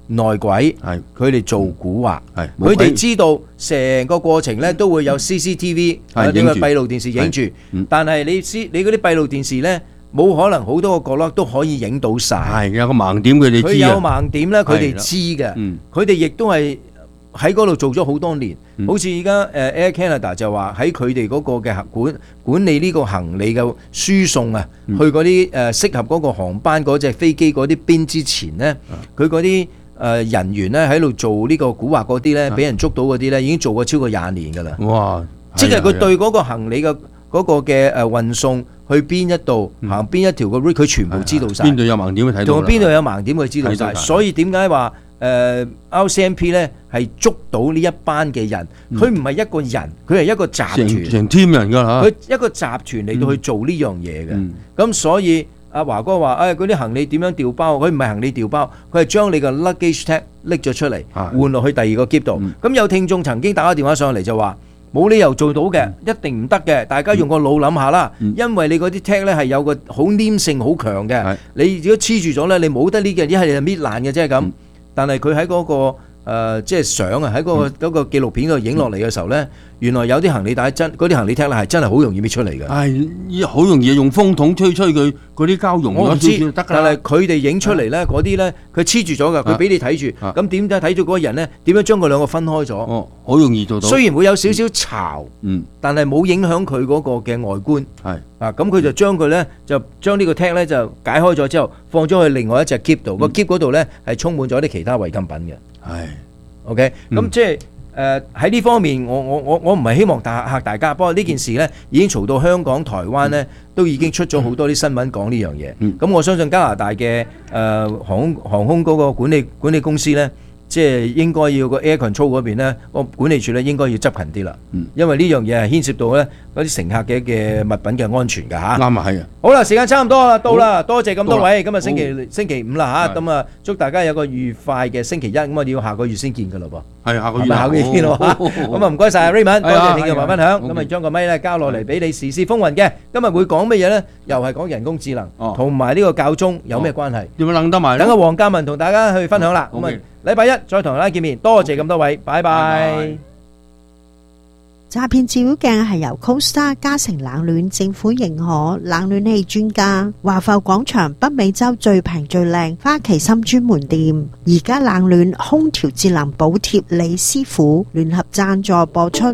S1: 內鬼，佢哋做蠱惑，佢哋知道成個過程咧都會有 C C T V 有啲嘅閉路電視影住，但係你知你嗰啲閉路電視咧冇可能好多個角落都可以影到晒，
S2: 係有個盲點佢哋知，
S1: 佢有盲點咧，佢哋知嘅，佢哋亦都係喺嗰度做咗好多年，好似而家誒 Air Canada 就話喺佢哋嗰個嘅管管理呢個行李嘅輸送啊，去嗰啲誒適合嗰個航班嗰隻飛機嗰啲邊之前咧，佢嗰啲誒人員咧喺度做呢個蠱惑嗰啲咧，俾人捉到嗰啲咧，已經做過超過廿年㗎啦。
S2: 哇！
S1: 即係佢對嗰個行李嘅嗰個嘅誒運送去邊一度行邊一條個 route，佢全部知道晒。
S2: 邊度有盲點佢睇到，
S1: 同邊度有盲點佢知道晒。所以點解話誒 R C M P 咧係捉到呢一班嘅人？佢唔係一個人，佢係一個集團，
S2: 成 team 人㗎嚇。
S1: 佢一個集團嚟到去做呢樣嘢嘅。咁所以阿華哥話：誒嗰啲行李點樣調包？佢唔係行李調包，佢係將你個 luggage tag 拎咗出嚟，換落去第二個篋度。咁有聽眾曾經打個電話上嚟就話：冇理由做到嘅，一定唔得嘅。大家用個腦諗下啦，因為你嗰啲 tag 咧係有個好黏性好強嘅。你如果黐住咗咧，你冇得呢嘅，一係就搣爛嘅啫咁。但係佢喺嗰個誒即係相啊，喺嗰個嗰個紀錄片度影落嚟嘅時候咧，原來有啲行李帶真嗰啲行李 tag 咧係真係好容易搣出嚟嘅。
S2: 係好容易用風筒吹吹佢嗰啲膠溶咗少少得㗎。但係
S1: 佢哋影出嚟咧嗰啲咧，佢黐住咗㗎，佢俾你睇住。咁點解睇咗嗰個人咧？點樣將佢兩個分開咗？
S2: 哦，好容易做到。
S1: 雖然會有少少巢，嗯，但係冇影響佢嗰個嘅外觀。係啊，咁佢就將佢咧就將呢個 tag 咧就解開咗之後，放咗去另外一隻 keep 度。個 keep 嗰度咧係充滿咗啲其他違禁品嘅。係。OK，咁即係誒喺呢方面，我我我我唔係希望大嚇大家，不過呢件事呢已經嘈到香港、台灣呢都已經出咗好多啲新聞講呢樣嘢。咁我相信加拿大嘅誒航空航空嗰個管理管理公司呢，即係應該要個 air control 嗰邊呢個管理處呢應該要執勤啲啦。因為呢樣嘢係牽涉到呢嗰啲乘客嘅嘅物品嘅安全㗎嚇。
S2: 啱啊，係啊。
S1: 好啦，時間差唔多啦，到啦，多謝咁多位。今日星期星期五啦嚇，咁啊祝大家有個愉快嘅星期一。咁我哋要下個月先見㗎嘞噃。
S2: 係下個月，
S1: 下個月見咯嚇。咁啊唔該曬 Raymond，多謝聽眾朋友分享。咁啊將個咪咧交落嚟俾你時事風雲嘅。今日會講乜嘢咧？又係講人工智能，同埋呢個教宗有咩關係？
S2: 點樣諗得埋？
S1: 等阿黃嘉文同大家去分享啦。咁啊禮拜一再同大家見面，多謝咁多位，拜拜。
S18: 詐騙照妖鏡係由 CoStar 嘉誠冷暖政府認可冷暖氣專家華埠廣場北美洲最平最靚花旗參專門店，而家冷暖空調節能補貼李師傅聯合贊助播出。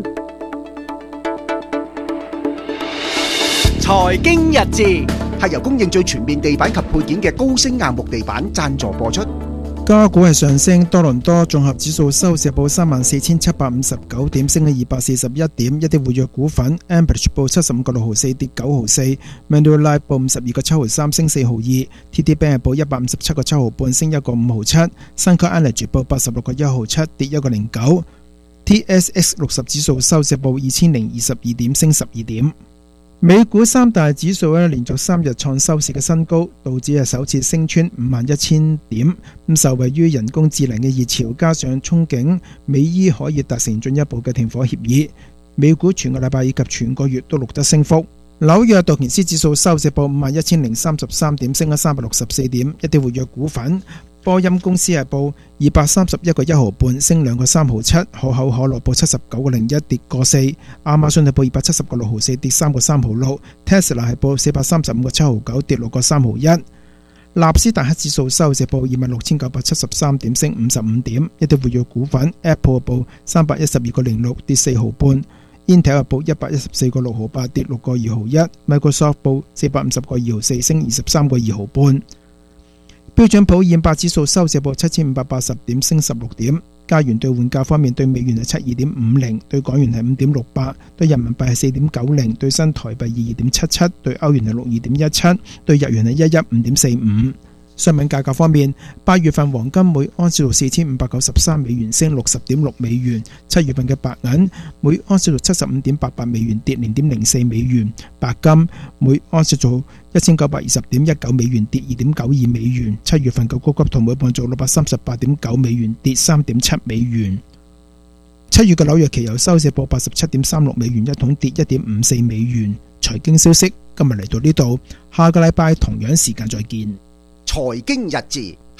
S5: 財經日誌係由供應最全面地板及配件嘅高升硬木地板贊助播出。
S15: 加股係上升，多倫多綜合指數收市報三萬四千七百五十九點，升咗二百四十一點。一啲活躍股份 Amberch 報七十五個六毫四，跌九毫四 Manulife 報五十二個七毫三，升四毫二 T D Bank 報一百五十七個七毫半，升一個五毫七 Suncor Energy 報八十六個一毫七，跌一個零九 T S X 六十指數收市報二千零二十二點，升十二點。美股三大指數咧連續三日創收市嘅新高，道指係首次升穿五萬一千點，咁受惠於人工智能嘅熱潮，加上憧憬美伊可以達成進一步嘅停火協議，美股全個禮拜以及全個月都錄得升幅。紐約道瓊斯指數收市報五萬一千零三十三點，升咗三百六十四點，一啲活躍股份。波音公司係報二百三十一個一毫半，升兩個三毫七；可口可樂報七十九個零一，跌個四；亞馬遜係報二百七十個六毫四，跌三個三毫六；Tesla係報四百三十五個七毫九，跌六個三毫一。納斯達克指數收市報二萬六千九百七十三點，升五十五點，一啲活躍股份 Apple 報三百一十二個零六，跌四毫半；Intel 係報一百一十四個六毫八，跌六個二毫一；Microsoft 報四百五十個二毫四，升二十三個二毫半。標準普爾五百指數收市報七千五百八十點，升十六點。加元兌換價方面，對美元係七二點五零，對港元係五點六八，對人民幣係四點九零，對新台幣二二點七七，對歐元係六二點一七，對日元係一一五點四五。商品價格方面，八月份黃金每安士到四千五百九十三美元，升六十點六美元；七月份嘅白銀每安士到七十五點八八美元，跌零點零四美元；白金每安士做一千九百二十點一九美元，跌二點九二美元；七月份嘅高級銅每磅做六百三十八點九美元，跌三點七美元。七月嘅紐約期油收市報八十七點三六美元一桶，跌一點五四美元。財經消息今日嚟到呢度，下個禮拜同樣時間再見。
S5: 財經日誌係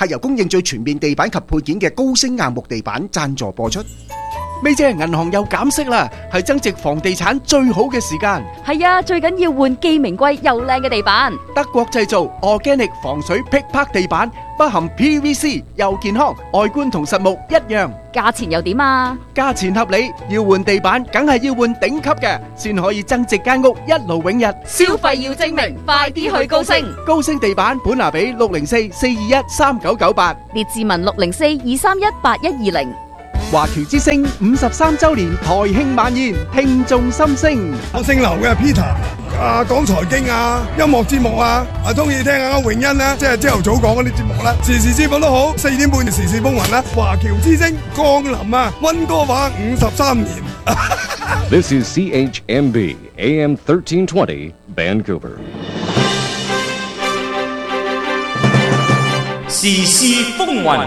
S5: 係由供應最全面地板及配件嘅高星硬木地板贊助播出。
S21: 咪姐，銀行又減息啦，係增值房地產最好嘅時間。
S12: 係啊，最緊要換既名貴又靚嘅地板。
S21: 德國製造 Organic 防水劈拍地板，不含 P V C， 又健康，外觀同實木一樣。
S12: 價錢又點啊？
S21: 價錢合理，要換地板梗係要換頂級嘅，先可以增值間屋一勞永逸。
S12: 消費要精明，快啲去高星。
S21: 高星地板本拿比六零四四二一三九九八，
S12: 列治文六零四二三一八一二零。
S21: 華僑之星五十三周年台慶晚宴，聽眾心聲。
S22: 我姓劉嘅 Peter， 啊講財經啊，音樂節目啊，啊中意聽下詠欣咧，即係朝頭早講嗰啲節目啦，時時節目都好，四點半嘅時事風雲啦。華僑之星降臨啊，溫哥華五十三年。
S14: This is C H M B A M thirteen twenty Vancouver。
S23: 時事風雲。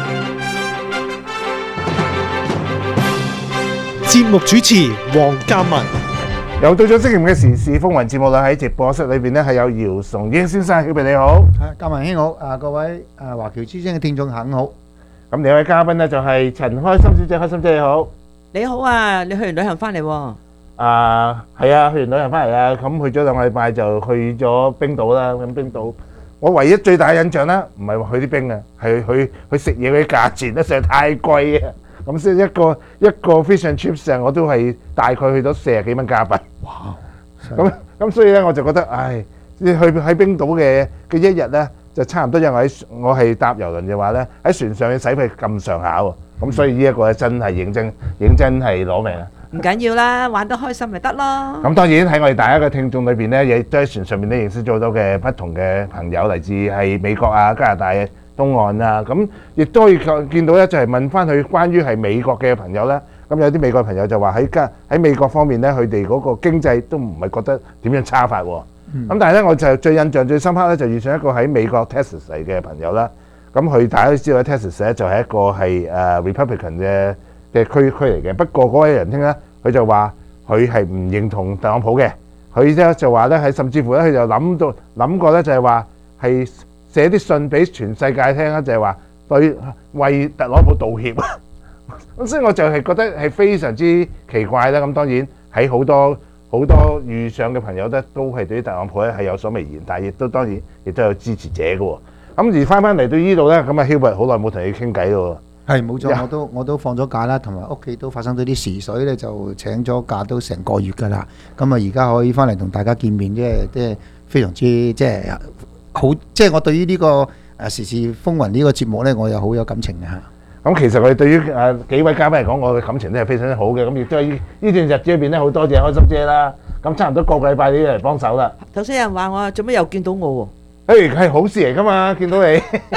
S3: 節目主持黃嘉文，
S24: 又到咗星期五嘅時事風雲節目啦！喺直播室裏邊呢，係有姚崇英先生，曉明你好，
S25: 嘉文兄好，啊各位啊華僑之星嘅聽眾肯好。
S24: 咁另一位嘉賓呢就係陳開心小姐，開心姐你好，
S26: 你好啊！你去完旅行翻嚟喎？
S24: 啊係啊，去完旅行翻嚟啊，咁去咗兩個禮拜就去咗冰島啦。咁冰島我唯一最大嘅印象咧，唔係話去啲冰啊，係去去食嘢嗰啲價錢咧，實在太貴啊！咁所以一個一個 fish and chips 我都係大概去到四十幾蚊加幣。哇！咁咁所以咧我就覺得，唉，去喺冰島嘅嘅一日咧就差唔多，因為喺我係搭遊輪嘅話咧，喺船上嘅使費咁上下喎。咁所以呢一個咧真係認真認真係攞命啊！
S26: 唔緊要啦，玩得開心咪得咯。
S24: 咁當然喺我哋大家嘅聽眾裏邊咧，亦都喺船上面咧認識咗好多嘅不同嘅朋友，嚟自係美國啊、加拿大嘅東岸啊，咁亦都可以見到咧，就係問翻佢關於係美國嘅朋友咧。咁有啲美國朋友就話喺加喺美國方面咧，佢哋嗰個經濟都唔係覺得點樣差法喎。咁、嗯、但係咧，我就最印象最深刻咧，就遇上一個喺美國 Texas 嚟嘅朋友啦。咁佢大家都知道 Texas 咧就係一個係誒 Republican 嘅嘅區區嚟嘅。不過嗰位仁兄咧，佢就話佢係唔認同特朗普嘅。佢咧就話咧係甚至乎咧，佢就諗到諗過咧，就係話係寫啲信俾全世界聽啦，就係話對為特朗普道歉。咁所以我就係覺得係非常之奇怪啦。咁當然喺好多好多遇上嘅朋友咧，都係對於特朗普咧係有所微言，但係亦都當然亦都有支持者嘅喎。咁而翻翻嚟到呢度咧，咁啊 Hubert 好耐冇同你傾偈咯喎。
S25: 係冇錯，我都我都放咗假啦，同埋屋企都發生咗啲時水咧，就請咗假都成個月㗎啦。咁啊而家可以翻嚟同大家見面，即係即係非常之即係好，即係我對於呢個誒時事風雲呢個節目咧，我又好有感情嘅嚇。
S24: 咁其實我哋對於誒幾位嘉賓嚟講，我嘅感情都係非常之好嘅。咁亦都喺呢段日子裏邊咧，好多謝開心姐啦。咁差唔多個個禮拜你都嚟幫手啦。
S26: 頭先有人話我做咩又見到我喎？
S24: 誒係好事嚟㗎嘛，見到你。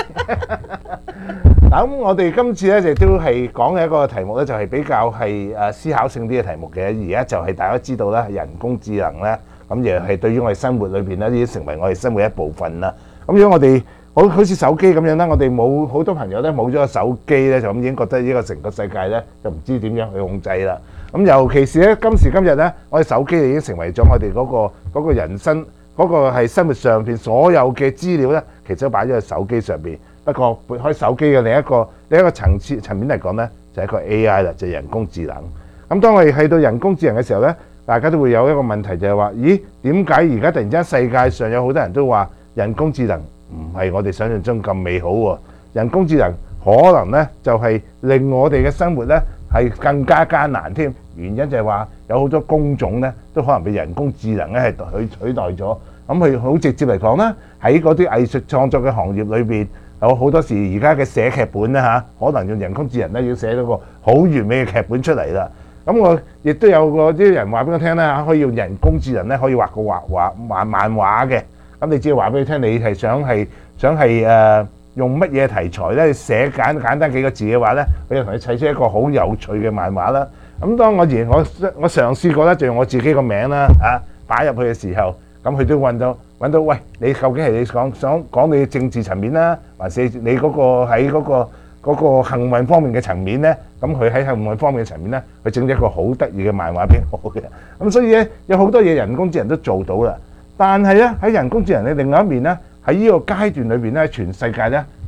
S24: 嗱咁我哋今次咧亦都係講嘅一個題目咧，就係比較係誒思考性啲嘅題目嘅。而家就係大家知道啦，人工智能咧，咁亦係對於我哋生活裏邊咧，已經成為我哋生活一部分啦。咁如果我哋好好似手機咁樣啦，我哋冇好多朋友咧冇咗個手機咧，就咁已經覺得呢個成個世界咧就唔知點樣去控制啦。咁尤其是咧今時今日咧，我哋手機已經成為咗我哋嗰個嗰個人生嗰個係生活上邊所有嘅資料咧，其實都擺咗喺手機上邊。不過撥開手機嘅另一個另一個層次層面嚟講咧，就係一個 A I 啦，就係人工智能。咁當我哋去到人工智能嘅時候咧，大家都會有一個問題就係話：咦，點解而家突然之間世界上有好多人都話人工智能唔係我哋想象中咁美好喎？人工智能可能咧就係令我哋嘅生活咧係更加艱難添。原因就係話有好多工種咧都可能被人工智能咧係取取代咗。咁佢好直接嚟講啦，喺嗰啲藝術創作嘅行業裏邊，有好多時而家嘅寫劇本咧嚇，可能用人工智能咧要寫到個好完美嘅劇本出嚟啦。咁我亦都有個啲人話俾我聽咧嚇，可以用人工智能咧可以畫個畫畫漫漫畫嘅。咁你只要話俾佢聽，你係想係想係誒、呃、用乜嘢題材咧寫簡簡單幾個字嘅話咧，佢就同你砌出一個好有趣嘅漫畫啦。咁當我而我我嘗試過咧，就用我自己個名啦嚇擺入去嘅時候，咁佢都揾到揾到，喂，你究竟係你講想講你嘅政治層面啦，還是你嗰個喺嗰個嗰個幸運方面嘅層面咧？咁佢喺幸運方面嘅層面咧，佢整咗一個好得意嘅漫畫俾我嘅。咁所以咧，有好多嘢人工智能都做到啦。但係咧喺人工智能嘅另外一面咧，喺呢個階段裏邊咧，全世界咧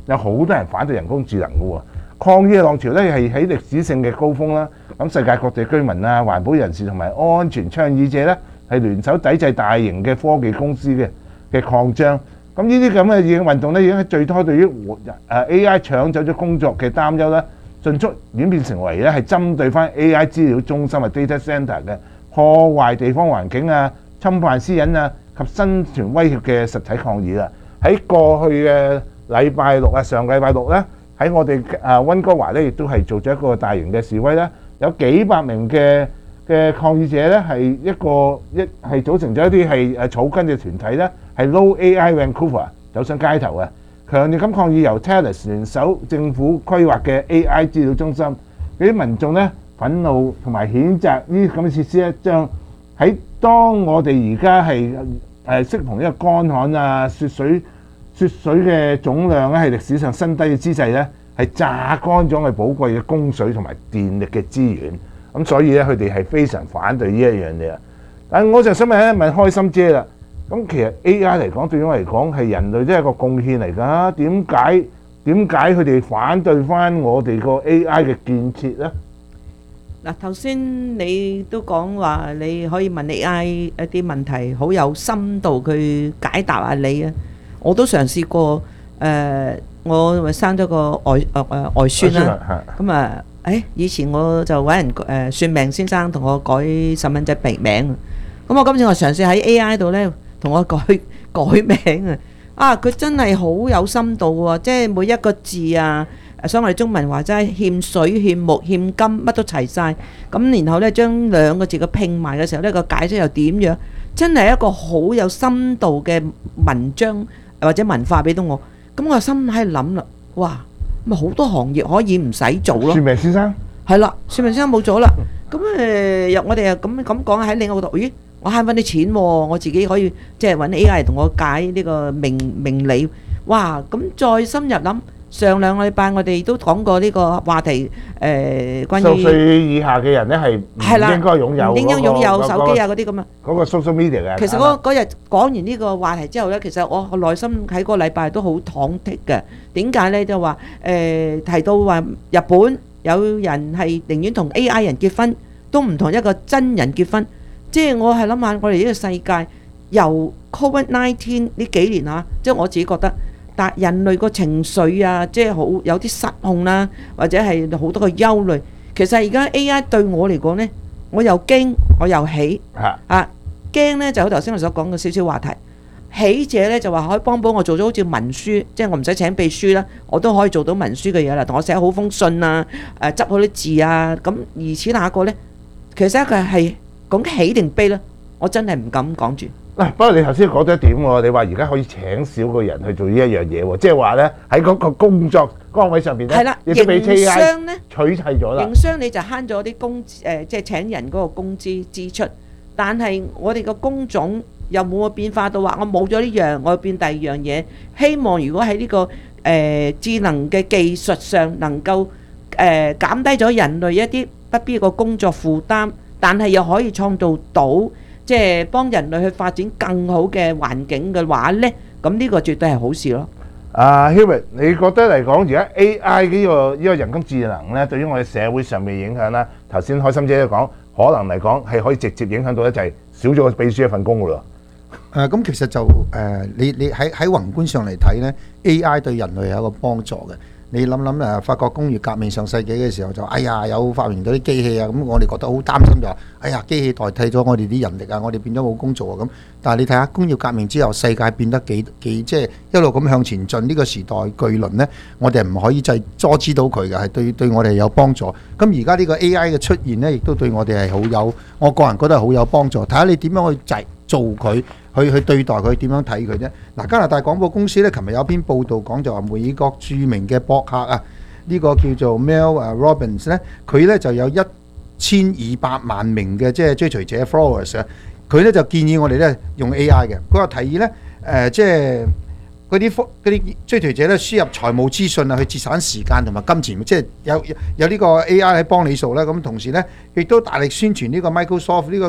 S24: 有好多人反對人工智能嘅喎。抗議嘅浪潮咧係喺歷史性嘅高峰啦。咁世界各地居民啊、環保人士同埋安全倡議者咧係聯手抵制大型嘅科技公司嘅嘅擴張。咁呢啲咁嘅已經運動咧，已經喺最初對於誒 A I 搶走咗工作嘅擔憂咧，迅速演變成為咧係針對翻 A I 資料中心嘅 data centre 嘅破壞地方環境啊、侵犯私隱啊及生存威脅嘅實體抗議啦。喺過去嘅禮拜六啊，上禮拜六咧，喺我哋誒温哥華咧，亦都係做咗一個大型嘅示威啦，有幾百名嘅嘅抗議者咧，係一個一係組成咗一啲係誒草根嘅團體咧，係 No A I Vancouver 走上街頭嘅，強烈咁抗議由 Telus 聯手政府規劃嘅 A I 資料中心，嗰啲民眾咧憤怒同埋譴責呢啲咁嘅設施咧，將喺當我哋而家係誒適逢一個乾旱啊、雪水雪水嘅總量咧係歷史上新低嘅姿勢咧，係榨乾咗我哋寶貴嘅供水同埋電力嘅資源。咁所以咧，佢哋係非常反對呢一樣嘢。但係我就想問一問開心姐啦。咁其實 A I 嚟講，對於我嚟講係人類都係一個貢獻嚟㗎。點解點解佢哋反對翻我哋個 A I 嘅建設咧？
S26: 嗱，頭先你都講話你可以問 A I 一啲問題，好有深度去解答下你啊。我都嘗試過，誒，我咪生咗個外誒誒外孫啦。咁啊，誒以前我就揾人誒算命先生同我改細蚊仔鼻名。咁我今次我嘗試喺 A I 度咧，同我改改名啊！啊，佢真係好有深度喎，即係每一個字啊，所以我哋中文話齋欠水、欠木、欠金，乜都齊晒。咁然後咧，將兩個字嘅拼埋嘅時候咧，個解釋又點樣？真係一個好有深度嘅文章或者文化俾到我。咁我心喺度諗啦，哇！咪好多行業可以唔使做咯。
S24: 算命先生
S26: 係啦，算命先生冇咗啦。咁誒，又我哋又咁咁講喺另一個角度，咦？我慳翻啲錢喎，我自己可以即係揾 A I 同我解呢個命命理。哇！咁再深入諗，上兩個禮拜我哋都講過呢個話題，誒關於
S24: 十歲以下嘅人咧係唔應該擁有，
S26: 唔應該擁有手機啊嗰啲咁啊。
S24: 嗰個 social media 嘅。
S26: 其實嗰嗰日講完呢個話題之後咧，其實我內心喺個禮拜都好忐忑嘅。點解咧？就話誒提到話日本有人係寧願同 A I 人結婚，都唔同一個真人結婚。即係我係諗下，我哋呢個世界由 Covid nineteen 呢幾年啊，即係我自己覺得，但人類個情緒啊，即係好有啲失控啦，或者係好多個憂慮。其實而家 A I 對我嚟講呢，我又驚，我又喜啊！驚呢就好頭先我所講嘅少少話題，喜者呢就話可以幫幫我做咗好似文書，即係我唔使請秘書啦，我都可以做到文書嘅嘢啦，同我寫好封信啊，誒執好啲字啊，咁而此那個呢，其實佢係。講喜定悲咧，我真係唔敢講住。
S24: 嗱，不過你頭先講咗一點喎，你話而家可以請少個人去做呢一樣嘢喎，即係話咧喺嗰個工作崗位上邊咧，亦都俾 A I 取替咗啦。
S26: 營商你就慳咗啲工誒，即係請人嗰個工資支出，但係我哋個工種又冇個變化到話我冇咗呢樣，我要變第二樣嘢。希望如果喺呢個誒智能嘅技術上能夠誒減低咗人類一啲不必要嘅工作負擔。但係又可以創造到即係幫人類去發展更好嘅環境嘅話呢，咁呢個絕對係好事咯。
S24: 啊 Hubert， 你覺得嚟講而家 A I 呢個呢個人工智能呢，對於我哋社會上面影響啦？頭先開心姐都講，可能嚟講係可以直接影響到咧，就係少咗個秘書一份工噶咯。
S25: 誒，咁其實就誒，你你喺喺宏觀上嚟睇呢 A I 對人類係一個幫助嘅。你諗諗誒，法國工業革命上世紀嘅時候就，哎呀有發明到啲機器啊，咁我哋覺得好擔心就話，哎呀機器代替咗我哋啲人力啊，我哋變咗冇工做啊咁。但係你睇下工業革命之後，世界變得幾幾即係一路咁向前進，呢個時代巨輪呢，我哋唔可以就阻止到佢嘅，係對對我哋有幫助。咁而家呢個 A I 嘅出現呢，亦都對我哋係好有，我個人覺得係好有幫助。睇下你點樣去製做佢。去去對待佢點樣睇佢啫？嗱，加拿大廣播公司咧，琴日有篇報道講就話美國著名嘅博客啊，呢個叫做 Mel 啊 Robbins 咧，佢咧就有一千二百萬名嘅即係追隨者 followers 啊，佢咧就建議我哋咧用 A I 嘅，佢話提議咧誒即係嗰啲嗰啲追隨者咧輸入財務資訊啊，去節省時間同埋金錢，即係有有呢個 A I 喺幫你數啦。咁同時咧亦都大力宣傳呢個 Microsoft 呢個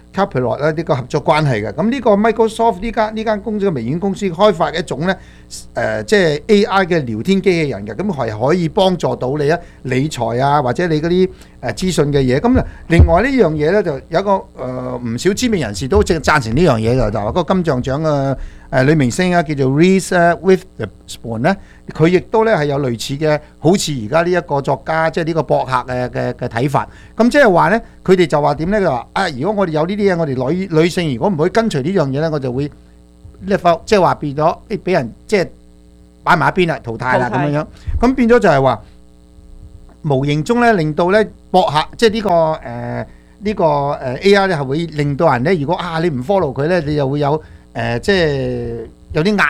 S25: Copilot 咧呢個合作關係嘅。咁呢個 Microsoft 呢間呢間公司嘅微軟公司開發一種咧誒即係 A I 嘅聊天機器人嘅，咁係可以幫助到你啊理財啊或者你嗰啲誒資訊嘅嘢。咁另外呢樣嘢咧就有一個誒唔少知名人士都即係贊成呢樣嘢嘅，就話嗰個金像獎嘅誒女明星啊叫做 Reese Witherspoon 咧，佢亦都咧係有類似嘅，好似而家呢一個作家即係呢個博客嘅嘅嘅睇法。咁即係話咧，佢哋就話點咧？就話啊，如果我哋有呢啲嘢，我哋女女性如果唔可以跟隨呢樣嘢咧，我就會咧即係話變咗俾人即係擺埋一邊啦，淘汰啦咁樣樣。咁變咗就係話無形中咧，令到咧博客即係呢個誒呢個誒 A I 咧係會令到人咧，如果啊你唔 follow 佢咧，你又會有誒即係有啲壓